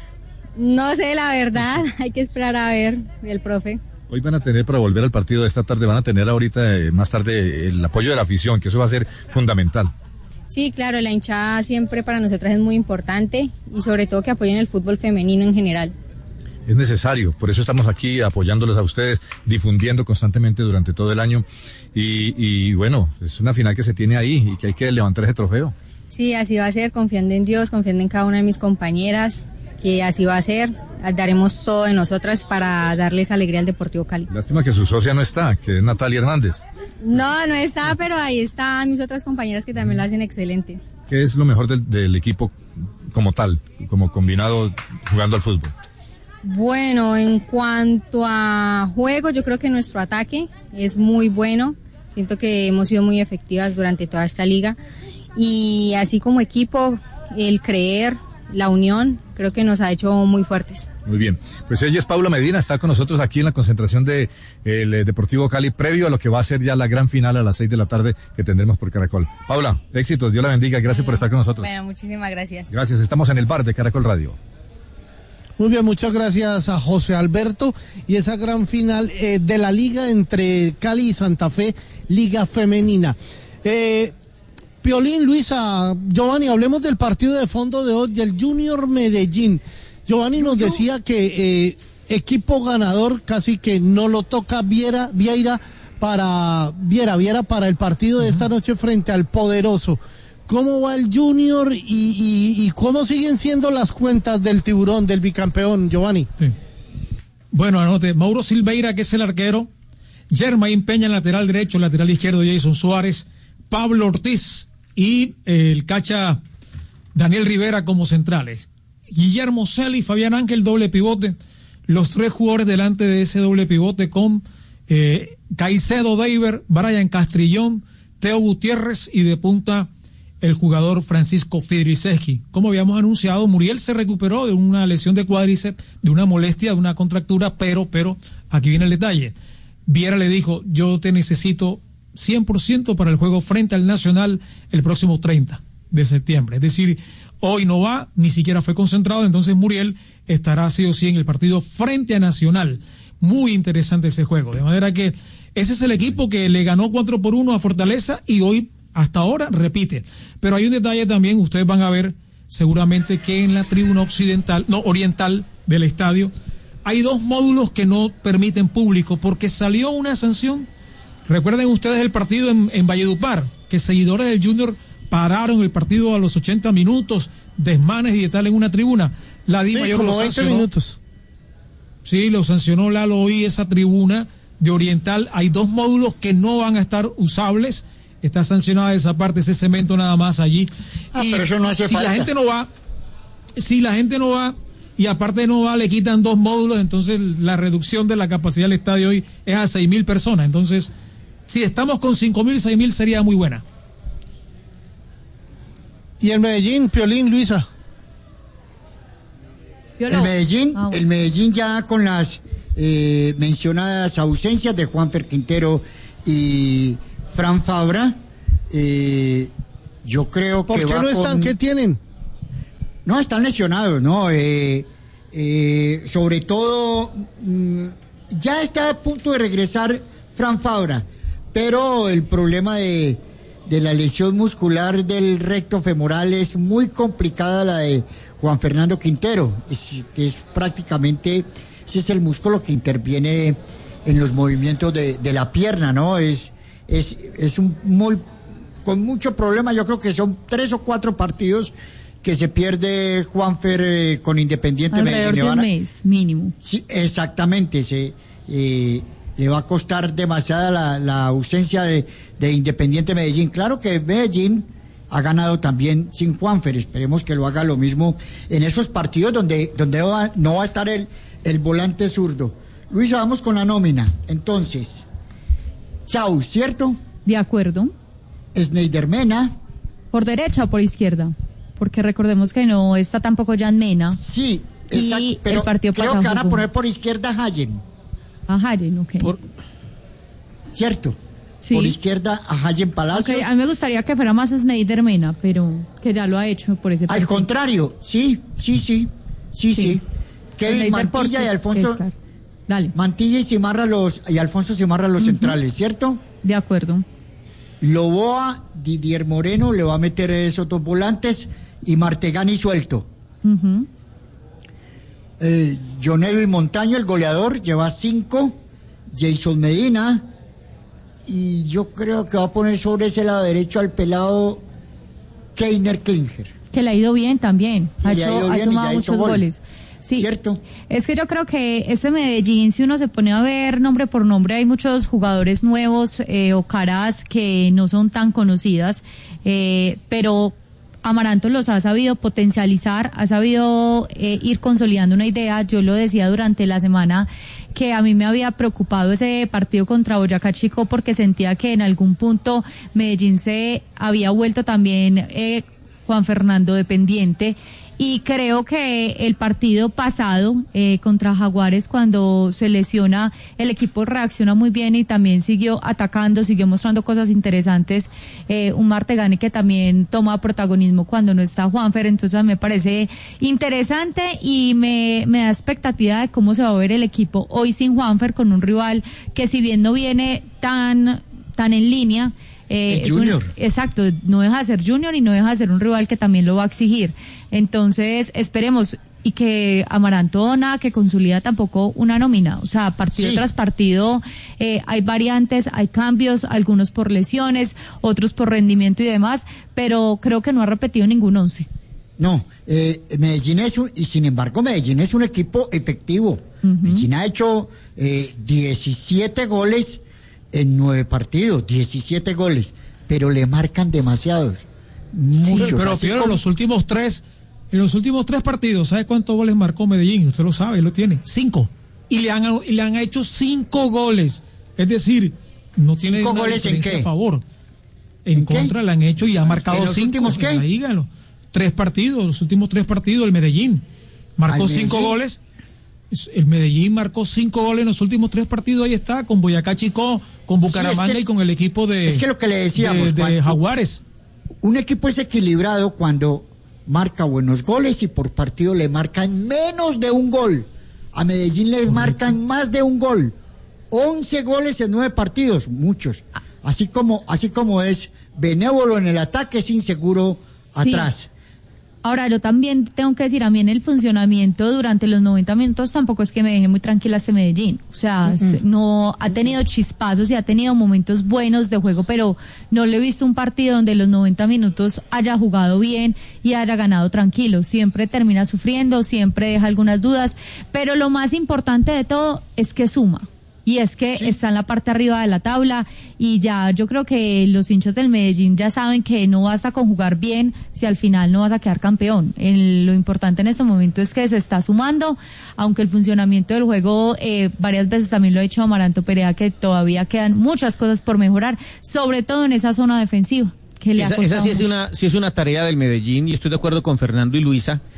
No sé, la verdad, hay que esperar a ver el profe. Hoy van a tener, para volver al partido de esta tarde, van a tener ahorita, más tarde, el apoyo de la afición, que eso va a ser fundamental. Sí, claro, la hinchada siempre para nosotras es muy importante y sobre todo que apoyen el fútbol femenino en general. Es necesario, por eso estamos aquí apoyándolos a ustedes, difundiendo constantemente durante todo el año y bueno, es una final que se tiene ahí y que hay que levantar ese trofeo. Sí, así va a ser, confiando en Dios, confiando en cada una de mis compañeras, que así va a ser, daremos todo de nosotras para darles alegría al Deportivo Cali. Lástima que su socia no está, que es Natalia Hernández. No está, pero ahí están mis otras compañeras que también lo hacen excelente. ¿Qué es lo mejor del equipo como tal, como combinado jugando al fútbol? Bueno, en cuanto a juego, yo creo que nuestro ataque es muy bueno. Siento que hemos sido muy efectivas durante toda esta liga. Y así como equipo, el creer, la unión, creo que nos ha hecho muy fuertes. Muy bien, pues ella es Paula Medina, está con nosotros aquí en la concentración de el Deportivo Cali, previo a lo que va a ser ya la gran final a las 6 de la tarde que tendremos por Caracol. Paula, éxitos, Dios la bendiga, gracias por estar con nosotros. Bueno, muchísimas gracias. Gracias, estamos en el bar de Caracol Radio. Muy bien, muchas gracias a José Alberto y esa gran final de la liga entre Cali y Santa Fe, Liga Femenina. Piolín, Luisa, Giovanni, hablemos del partido de fondo de hoy del Junior Medellín. Giovanni nos decía que equipo ganador casi que no lo toca Viera para el partido de esta noche frente al Poderoso. ¿Cómo va el Junior y cómo siguen siendo las cuentas del tiburón, del bicampeón, Giovanni? Sí. Bueno, anote, Mauro Silveira, que es el arquero, Germain Peña, lateral derecho, lateral izquierdo, Jason Suárez, Pablo Ortiz y el cacha Daniel Rivera como centrales. Guillermo Celi, Fabián Ángel, doble pivote. Los tres jugadores delante de ese doble pivote con Caicedo, Deiber, Brian Castrillón, Teo Gutiérrez y de punta el jugador Francisco Fidriceski. Como habíamos anunciado, Muriel se recuperó de una lesión de cuádriceps, de una molestia, de una contractura, pero aquí viene el detalle. Viera le dijo, yo te necesito 100% para el juego frente al Nacional el próximo 30 de septiembre. Es decir, hoy no va, ni siquiera fue concentrado, entonces Muriel estará sí o sí en el partido frente a Nacional. Muy interesante ese juego, de manera que ese es el equipo que le ganó 4-1 a Fortaleza y hoy hasta ahora repite. Pero hay un detalle también, ustedes van a ver seguramente que en la tribuna oriental del estadio hay dos módulos que no permiten público porque salió una sanción. Recuerden ustedes el partido en Valledupar, que seguidores del Junior pararon el partido a los 80 minutos, desmanes y de tal en una tribuna. La Di Mayor como lo 20 sancionó. minutos. Sí, lo sancionó Lalo hoy esa tribuna de Oriental. Hay dos módulos que no van a estar usables. Está sancionada esa parte, ese cemento nada más allí. Pero eso no hace falta. Si la gente no va y aparte no va, le quitan dos módulos, entonces la reducción de la capacidad del estadio hoy es a 6.000 personas. Entonces, si estamos con 5.000, 6.000 sería muy buena. ¿Y el Medellín, Piolín, Luisa? El Medellín ya con las menciona las ausencias de Juanfer Quintero y Fran Fabra. Yo creo que ¿por qué no están? ¿Qué tienen? No, están lesionados, ¿no? Sobre todo, ya está a punto de regresar Fran Fabra, pero el problema de la lesión muscular del recto femoral es muy complicada, la de Juan Fernando Quintero, que es prácticamente, ese es el músculo que interviene en los movimientos de la pierna, ¿no? Es con mucho problema. Yo creo que son 3 o 4 partidos que se pierde Juanfer con Independiente Medellín. Alrededor de un mes, mínimo. Sí, exactamente. Le va a costar demasiada la ausencia de Independiente Medellín. Claro que Medellín ha ganado también sin Juanfer. Esperemos que lo haga lo mismo en esos partidos donde no va a estar el volante zurdo. Luisa, vamos con la nómina. Entonces, Chau, ¿cierto? De acuerdo. Sneider Mena. ¿Por derecha o por izquierda? Porque recordemos que no está tampoco Jan Mena. Sí, exacto. Y pero el partido creo que van a poner por izquierda a Hayen. A Hayen, ok. ¿Cierto? Sí. Por izquierda a Hayen Palacios. Okay, a mí me gustaría que fuera más Sneider Mena, pero que ya lo ha hecho por ese partido. Al contrario, sí. Kevin Mantilla y Alfonso. Dale. Mantilla y Alfonso Cimarra los centrales, ¿cierto? De acuerdo. Loboa, Didier Moreno, le va a meter esos 2 volantes y Martegani suelto. John Edwin Montaño, el goleador, lleva 5. Jason Medina, y yo creo que va a poner sobre ese lado derecho al pelado Keiner Klinger. Que le ha ido bien también, ha sumado muchos goles. Sí, ¿cierto? Es que yo creo que este Medellín, si uno se pone a ver nombre por nombre, hay muchos jugadores nuevos o caras que no son tan conocidas, pero Amaranto los ha sabido potencializar, ha sabido ir consolidando una idea. Yo lo decía durante la semana que a mí me había preocupado ese partido contra Boyacá Chico porque sentía que en algún punto Medellín se había vuelto también Juan Fernando dependiente. Y creo que el partido pasado contra Jaguares, cuando se lesiona, el equipo reacciona muy bien y también siguió atacando, siguió mostrando cosas interesantes. Un Martegani que también toma protagonismo cuando no está Juanfer, entonces me parece interesante y me da expectativa de cómo se va a ver el equipo hoy sin Juanfer, con un rival que si bien no viene tan en línea, Junior. Exacto, no deja de ser Junior y no deja de ser un rival que también lo va a exigir. Entonces, esperemos y que Amaranto nada que consolida tampoco una nómina, o sea, partido tras partido hay variantes, hay cambios, algunos por lesiones, otros por rendimiento y demás, pero creo que no ha repetido ningún 11. No, Medellín sin embargo Medellín es un equipo efectivo. Medellín ha hecho 17 goles en 9 partidos, 17 goles, pero le marcan demasiados, muchos. Sí, pero Piero, en los últimos tres partidos, ¿sabe cuántos goles marcó Medellín? Usted lo sabe, lo tiene, 5. Y le han hecho 5 goles. Es decir, no tiene 5 goles en qué? A favor. En contra le han hecho y ha marcado 5. ¿En los últimos qué? Dígalo. 3 partidos, los últimos 3 partidos el Medellín marcó 5 goles. El Medellín marcó 5 goles en los últimos 3 partidos, ahí está, con Boyacá Chico, con Bucaramanga y con el equipo de, es que lo que le decíamos, de Jaguares. Un equipo es equilibrado cuando marca buenos goles y por partido le marcan menos de un gol. A Medellín le marcan más de un gol. 11 goles en 9 partidos, muchos. Así como es benévolo en el ataque, es inseguro atrás. Sí. Ahora, yo también tengo que decir, a mí en el funcionamiento durante los 90 minutos tampoco es que me deje muy tranquila este Medellín. O sea, no ha tenido chispazos y ha tenido momentos buenos de juego, pero no le he visto un partido donde los 90 minutos haya jugado bien y haya ganado tranquilo. Siempre termina sufriendo, siempre deja algunas dudas, pero lo más importante de todo es que suma. Y es que está en la parte arriba de la tabla y ya yo creo que los hinchas del Medellín ya saben que no basta con jugar bien si al final no vas a quedar campeón. Lo importante en este momento es que se está sumando, aunque el funcionamiento del juego varias veces también lo ha dicho Amaranto Perea, que todavía quedan muchas cosas por mejorar, sobre todo en esa zona defensiva. Que esa sí es una tarea del Medellín y estoy de acuerdo con Fernando y Luisa.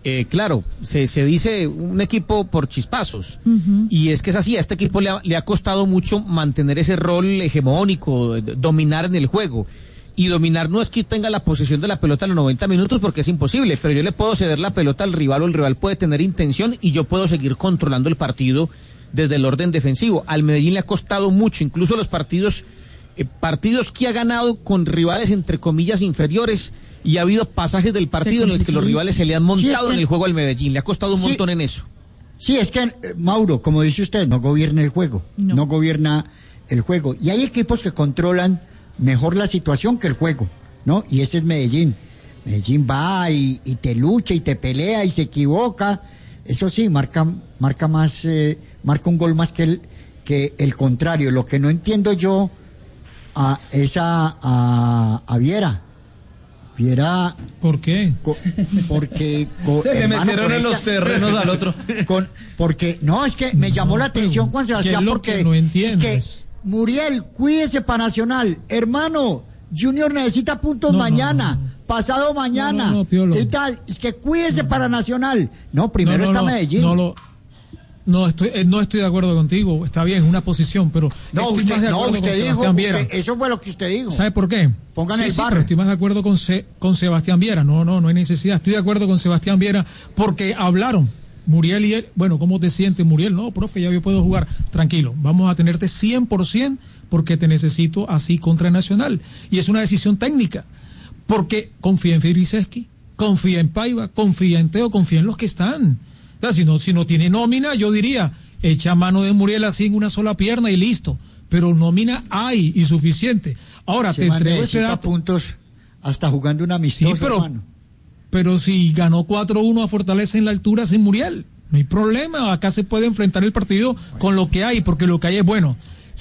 Claro, se dice un equipo por chispazos. Y es que es así, a este equipo le ha costado mucho mantener ese rol hegemónico, dominar en el juego. Y dominar no es que tenga la posesión de la pelota a los 90 minutos porque es imposible, pero yo le puedo ceder la pelota al rival o el rival puede tener intención y yo puedo seguir controlando el partido desde el orden defensivo. Al Medellín le ha costado mucho, incluso los partidos que ha ganado con rivales entre comillas inferiores, y ha habido pasajes del partido en el que los rivales se le han montado en el juego al Medellín, le ha costado un montón en eso. Sí, es que, Mauro, como dice usted, no gobierna el juego, no gobierna el juego. Y hay equipos que controlan mejor la situación que el juego, ¿no? Y ese es Medellín. Medellín va y te lucha y te pelea y se equivoca. Eso sí, marca más, marca un gol más que el contrario. Lo que no entiendo yo es a Viera. ¿Por qué? Porque se le metieron en los terrenos al otro. Porque no, es que me llamó la atención Juan Sebastián, porque no entiendes? Es que Muriel, cuídese para Nacional, hermano. Junior necesita puntos mañana, pasado mañana. ¿Qué tal? Es que cuídese para Nacional. No, primero está Medellín. No estoy de acuerdo contigo. Está bien, es una posición, pero usted dijo, eso fue lo que usted dijo. ¿Sabe por qué? Pongan el bar. Pero estoy más de acuerdo con Sebastián Viera. No hay necesidad. Estoy de acuerdo con Sebastián Viera porque hablaron Muriel y él. Bueno, ¿cómo te sientes, Muriel? No, profe, ya yo puedo jugar. Tranquilo, vamos a tenerte 100% porque te necesito así contra Nacional. Y es una decisión técnica. Porque confía en Fidriceski, confía en Paiva, confía en Teo, confía en los que están. O sea, si no tiene nómina, yo diría, echa mano de Muriel así en una sola pierna y listo. Pero nómina hay y suficiente. Ahora, te entrego este dato. Puntos hasta jugando una amistosa, sí, pero si ganó 4-1 a Fortaleza en la altura sin Muriel, no hay problema. Acá se puede enfrentar el partido con lo que hay, porque lo que hay es bueno.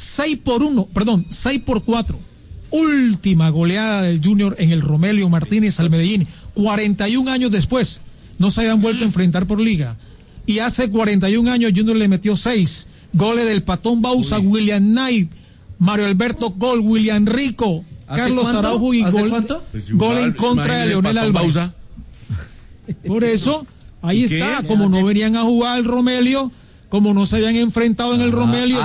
6-4. Última goleada del Junior en el Romelio Martínez al Medellín. 41 años después. No se habían vuelto a enfrentar por liga. Y hace 41 años Junior le metió 6 goles del Patón Bausa, William Knight, Mario Alberto Gol, William Rico, Carlos Araujo y gol en contra de Leonel Álvarez. Por eso, ahí está, como no venían a jugar al Romelio, como no se habían enfrentado en el Romelio,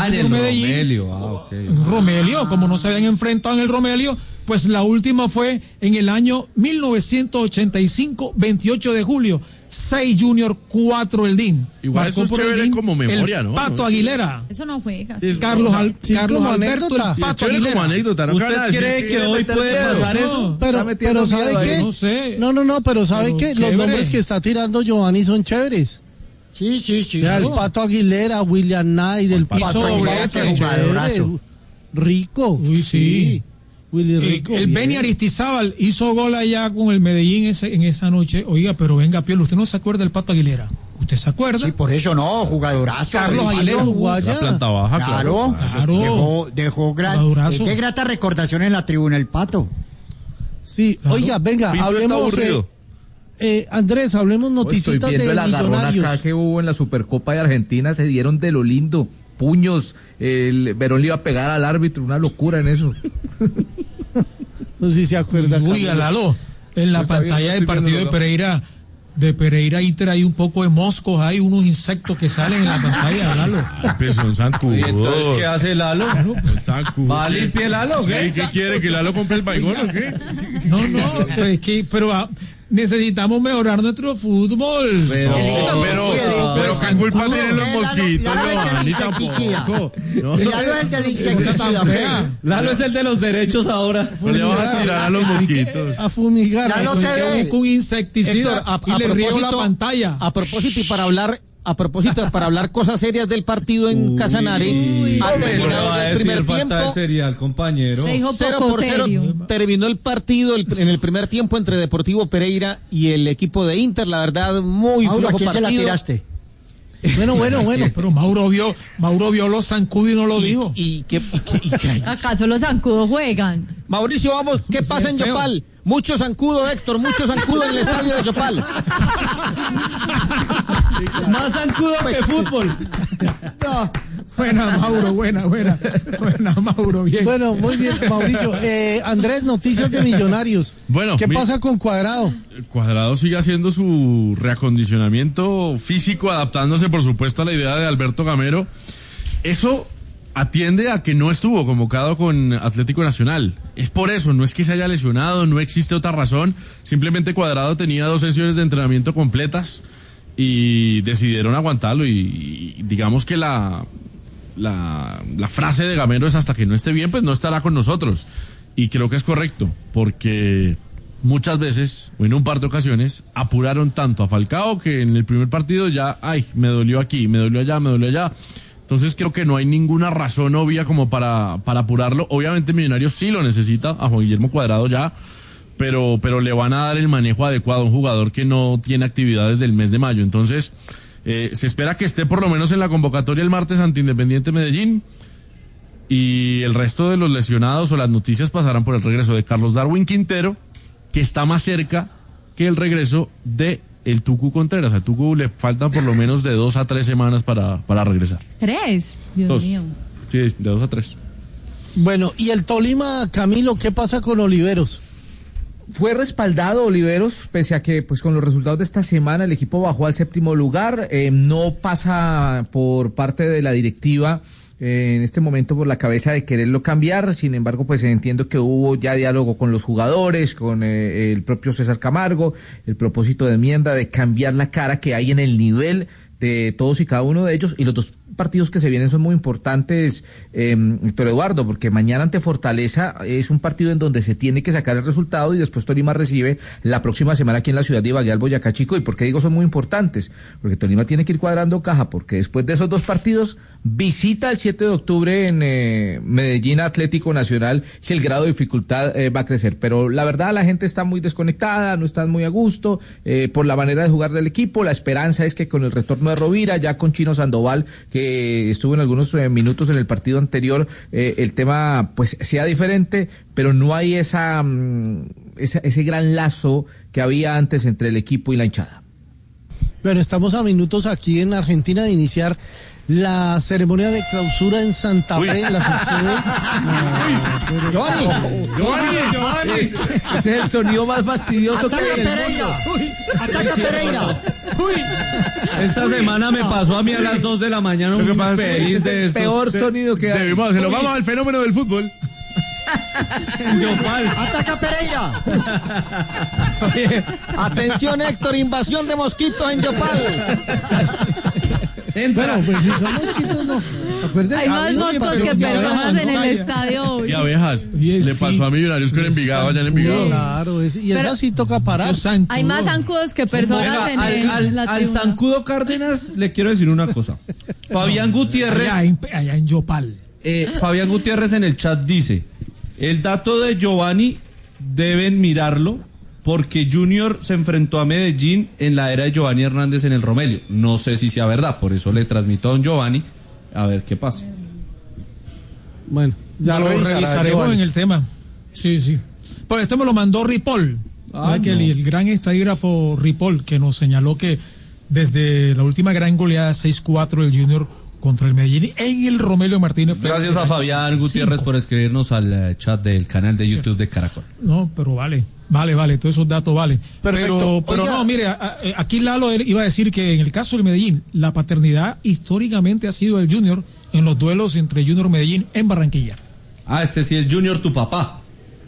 como no se habían enfrentado en el Romelio, pues la última fue en el año 1985, 28 de julio, 6 Junior, 4 el DIN. Igual eso es chévere como memoria, ¿no? Pato Aguilera. Eso no juega. Carlos Alberto, el Pato Aguilera. Como anécdota, ¿no? ¿Usted cree que hoy puede pasar eso? Pero ¿sabe qué? No sé. No, pero ¿sabe qué? Los nombres que está tirando Giovanni son chéveres. Sí. El Pato Aguilera, William Knight, el Pato Aguilera, Rico. Uy, sí. Willy Rico. El Beni Aristizábal hizo gol allá con el Medellín en esa noche. Oiga, pero venga, Pielo, ¿usted no se acuerda del Pato Aguilera? ¿Usted se acuerda? Sí, por eso no, jugadorazo. Carlos Aguilera jugó allá. La planta baja, claro. Dejó qué grata recordación en la tribuna el Pato. Sí, claro. Oiga, venga, hablemos Andrés, hablemos noticitas de Millonarios. Acá que hubo en la Supercopa de Argentina, se dieron de lo lindo. Puños, el Verón le iba a pegar al árbitro, una locura en eso. No sé si se acuerda. Uy, Lalo, en la pantalla del partido de Pereira Inter hay un poco de moscos, hay unos insectos que salen en la pantalla, Lalo. Son zancudos. ¿Y entonces qué hace Lalo? ¿Va a limpiar Lalo? ¿Qué quiere? ¿Que Lalo compre el baigón o qué? No, pero necesitamos mejorar nuestro fútbol. Pero ¿qué culpa tienen los mosquitos? Lalo es el del insecticida. Lalo es el de los derechos ahora. Le vas a tirar a los mosquitos. A fumigar. Lalo te ve. Con insecticida y le riego la pantalla. A propósito, y para hablar cosas serias del partido en Casanare, ha terminado el primer tiempo. Serial, compañero. 0-0 terminó el partido en el primer tiempo entre Deportivo Pereira y el equipo de Inter. La verdad, muy flojo partido. Se la tiraste? Bueno. Pero Mauro vio los zancudos y no lo dijo. ¿Acaso los zancudos juegan? Mauricio, vamos, ¿qué pasa en Yopal? Mucho zancudo, Héctor, mucho zancudo en el estadio de Yopal. Más zancudo que fútbol. Buena, Mauro, buena, Mauro, bien. Bueno, muy bien, Mauricio. Andrés, noticias de Millonarios. Bueno, ¿qué pasa con Cuadrado? Cuadrado sigue haciendo su reacondicionamiento físico, adaptándose, por supuesto, a la idea de Alberto Gamero. Eso atiende a que no estuvo convocado con Atlético Nacional. Es por eso, no es que se haya lesionado, no existe otra razón. Simplemente Cuadrado tenía 2 sesiones de entrenamiento completas y decidieron aguantarlo y digamos que la frase de Gamero es: hasta que no esté bien, pues no estará con nosotros. Y creo que es correcto, porque muchas veces, o en un par de ocasiones, apuraron tanto a Falcao que en el primer partido ya, me dolió aquí, me dolió allá. Entonces creo que no hay ninguna razón obvia como para apurarlo. Obviamente Millonarios sí lo necesita, a Juan Guillermo Cuadrado ya, pero le van a dar el manejo adecuado a un jugador que no tiene actividad desde el mes de mayo. Entonces se espera que esté por lo menos en la convocatoria el martes ante Independiente Medellín, y el resto de los lesionados o las noticias pasarán por el regreso de Carlos Darwin Quintero, que está más cerca que el regreso de el Tucu Contreras. Al Tucu le faltan por lo menos de 2 a 3 semanas para regresar. 3, Dios mío. Sí, de 2 a 3. Bueno, y el Tolima, Camilo, ¿qué pasa con Oliveros? Fue respaldado Oliveros, pese a que pues con los resultados de esta semana el equipo bajó al 7º lugar. No pasa por parte de la directiva en este momento por la cabeza de quererlo cambiar. Sin embargo, pues entiendo que hubo ya diálogo con los jugadores, con el propio César Camargo, el propósito de enmienda de cambiar la cara que hay en el nivel de todos y cada uno de ellos, y los 2 partidos que se vienen son muy importantes, Víctor Eduardo, porque mañana ante Fortaleza es un partido en donde se tiene que sacar el resultado, y después Tolima recibe la próxima semana aquí en la ciudad de Ibagué al Boyacá Chico. ¿Y por qué digo son muy importantes? Porque Tolima tiene que ir cuadrando caja, porque después de esos 2 partidos visita el 7 de octubre en Medellín Atlético Nacional, y el grado de dificultad va a crecer. Pero la verdad, la gente está muy desconectada, no están muy a gusto por la manera de jugar del equipo. La esperanza es que con el retorno de Rovira, ya con Chino Sandoval, que estuvo en algunos minutos en el partido anterior, el tema pues sea diferente, pero no hay ese gran lazo que había antes entre el equipo y la hinchada. Bueno, estamos a minutos aquí en Argentina de iniciar la ceremonia de clausura en Santa Fe, en la subsede. Giovanni. Ese es el sonido más fastidioso que hay en el mundo. ¡Ataca Pereira! Esta semana me pasó a mí a las 2 de la mañana un feliz de estos. Peor sonido que hay. Se lo vamos al fenómeno del fútbol. ¡Ataca Pereira! Oye, atención, Héctor, invasión de mosquitos en Yopal. Bueno, pues si son mosquitos, no. Acuérdense, hay más moscos que personas en el estadio hoy. Y abejas. Le pasó a Millonarios con Envigado allá en Envigado. Claro, y eso sí toca parar. Hay más zancudos que personas en la al zancudo Cárdenas le quiero decir una cosa. Fabián Gutiérrez. Allá en Yopal. Fabián Gutiérrez en el chat dice: el dato de Giovanni deben mirarlo, porque Junior se enfrentó a Medellín en la era de Giovanni Hernández en el Romelio. No sé si sea verdad, por eso le transmito a don Giovanni a ver qué pasa. Bueno, ya lo revisaremos en el tema. Sí. Pues esto me lo mandó Ripoll. El gran estadígrafo Ripoll, que nos señaló que desde la última gran goleada 6-4 del Junior contra el Medellín en el Romelio Martínez. Gracias a Fabián Gutiérrez por escribirnos al chat del canal de YouTube de Caracol. No, pero vale, todos esos datos vale. Pero no, mire, aquí Lalo iba a decir que en el caso del Medellín, la paternidad históricamente ha sido el Junior en los duelos entre Junior y Medellín en Barranquilla. Este sí es Junior tu papá.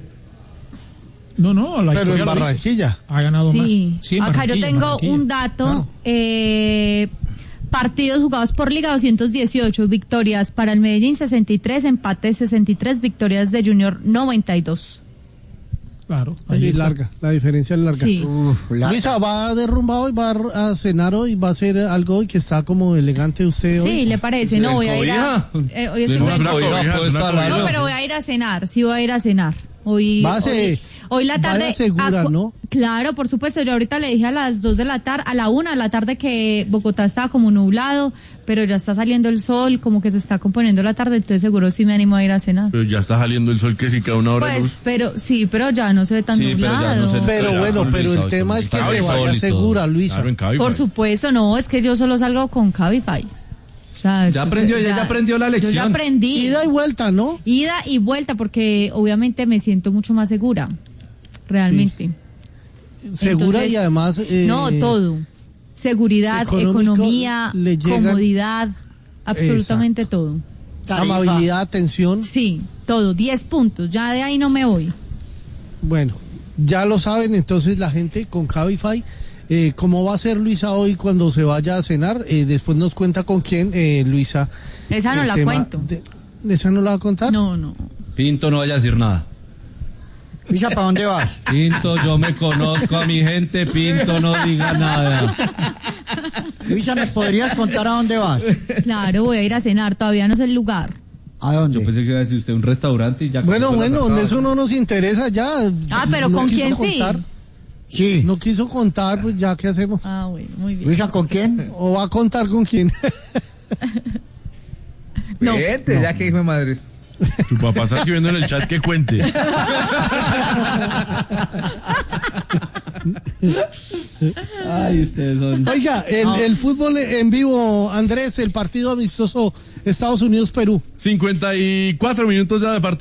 No, la pero historia en Barranquilla ha ganado más. Sí, acá yo tengo un dato. Claro. Partidos jugados por Liga 218, victorias para el Medellín 63, empates 63, victorias de Junior 92. Claro, ahí larga, la diferencia es larga. Sí. Luisa, ¿va derrumbado y va a cenar hoy? ¿Va a hacer algo que está como elegante usted hoy? Sí, ¿le parece? No, voy a ir a... hoy es no, pero voy a ir a cenar, sí voy a ir a cenar. Hoy la tarde. Vaya segura, ¿no? Claro, por supuesto. Yo ahorita le dije a las 2 de la tarde, a la 1 de la tarde, que Bogotá estaba como nublado, pero ya está saliendo el sol, como que se está componiendo la tarde, entonces seguro sí me animo a ir a cenar. Pero ya está saliendo el sol, que sí, cada una hora pues, luz. Pero ya no se ve tan nublado. Pero el tema es que se vaya segura, Luisa. Claro, por supuesto, no, es que yo solo salgo con Cabify. sea, ya aprendió la lección. Yo ya aprendí. Ida y vuelta, ¿no? Ida y vuelta, porque obviamente me siento mucho más segura, realmente. Sí. Segura. Entonces, y además... no, todo. Seguridad, economía, comodidad, absolutamente todo. Tarifa. Amabilidad, atención. Sí, todo, 10 puntos, ya de ahí no me voy. Bueno, ya lo saben entonces la gente con Cabify. ¿Cómo va a ser Luisa hoy cuando se vaya a cenar? Después nos cuenta con quién, Luisa. Esa no la cuento. ¿Esa no la va a contar? No. Pinto, no vaya a decir nada. Luisa, ¿para dónde vas? Pinto, yo me conozco a mi gente, Pinto, no diga nada. Luisa, ¿nos podrías contar a dónde vas? Claro, voy a ir a cenar, todavía no sé el lugar. ¿A dónde? Yo pensé que iba a decir usted un restaurante y ya... Bueno, eso no nos interesa ya. Pero no ¿con quién contar. Sí. No quiso contar, pues ya, ¿qué hacemos? Bueno, muy bien. Luisa, ¿con quién? ¿O va a contar con quién? No. Vete, ya que hijo de madres. Tu papá está escribiendo en el chat que cuente. Ay, ustedes son... Oiga, el fútbol en vivo, Andrés, el partido amistoso Estados Unidos-Perú. 54 minutos ya de partido.